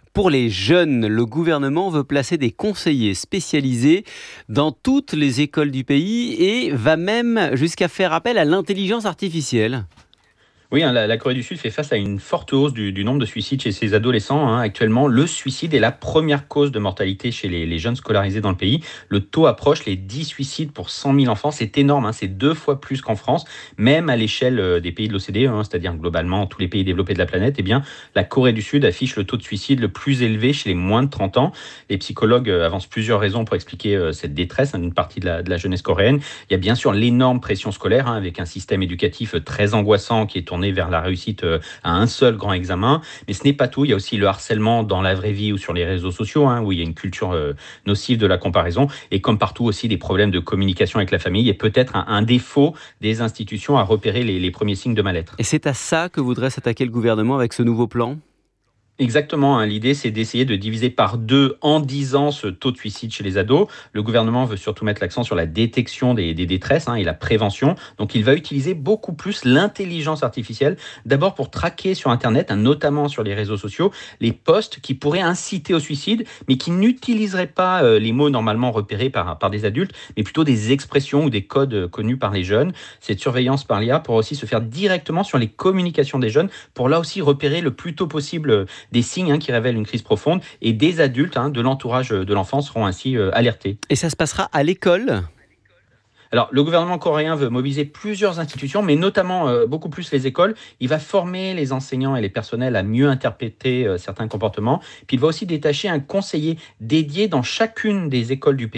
Pour les jeunes, le gouvernement veut placer des conseillers spécialisés dans toutes les écoles du pays et va même jusqu'à faire appel à l'intelligence artificielle. Oui, hein, la, la Corée du Sud fait face à une forte hausse du, du nombre de suicides chez ses adolescents. Hein. Actuellement, le suicide est la première cause de mortalité chez les, les jeunes scolarisés dans le pays. Le taux approche les dix suicides pour cent mille enfants. C'est énorme, hein. C'est deux fois plus qu'en France. Même à l'échelle des pays de l'O C D E, hein, c'est-à-dire globalement tous les pays développés de la planète, eh bien, la Corée du Sud affiche le taux de suicide le plus élevé chez les moins de trente ans. Les psychologues avancent plusieurs raisons pour expliquer cette détresse hein, d'une partie de la, de la jeunesse coréenne. Il y a bien sûr l'énorme pression scolaire, hein, avec un système éducatif très angoissant qui est tourné vers la réussite à un seul grand examen. Mais ce n'est pas tout. Il y a aussi le harcèlement dans la vraie vie ou sur les réseaux sociaux, hein, où il y a une culture euh, nocive de la comparaison. Et comme partout aussi, des problèmes de communication avec la famille et peut-être un, un défaut des institutions à repérer les, les premiers signes de mal-être. Et c'est à ça que voudrait s'attaquer le gouvernement avec ce nouveau plan ? Exactement, hein. L'idée c'est d'essayer de diviser par deux en dix ans ce taux de suicide chez les ados. Le gouvernement veut surtout mettre l'accent sur la détection des, des détresses hein, et la prévention. Donc il va utiliser beaucoup plus l'intelligence artificielle, d'abord pour traquer sur Internet, hein, notamment sur les réseaux sociaux, les posts qui pourraient inciter au suicide, mais qui n'utiliseraient pas euh, les mots normalement repérés par, par des adultes, mais plutôt des expressions ou des codes connus par les jeunes. Cette surveillance par l'I A pourra aussi se faire directement sur les communications des jeunes, pour là aussi repérer le plus tôt possible des signes hein, qui révèlent une crise profonde, et des adultes hein, de l'entourage de l'enfant seront ainsi euh, alertés. Et ça se passera à l'école ? Alors, le gouvernement coréen veut mobiliser plusieurs institutions, mais notamment euh, beaucoup plus les écoles. Il va former les enseignants et les personnels à mieux interpréter euh, certains comportements. Puis il va aussi détacher un conseiller dédié dans chacune des écoles du pays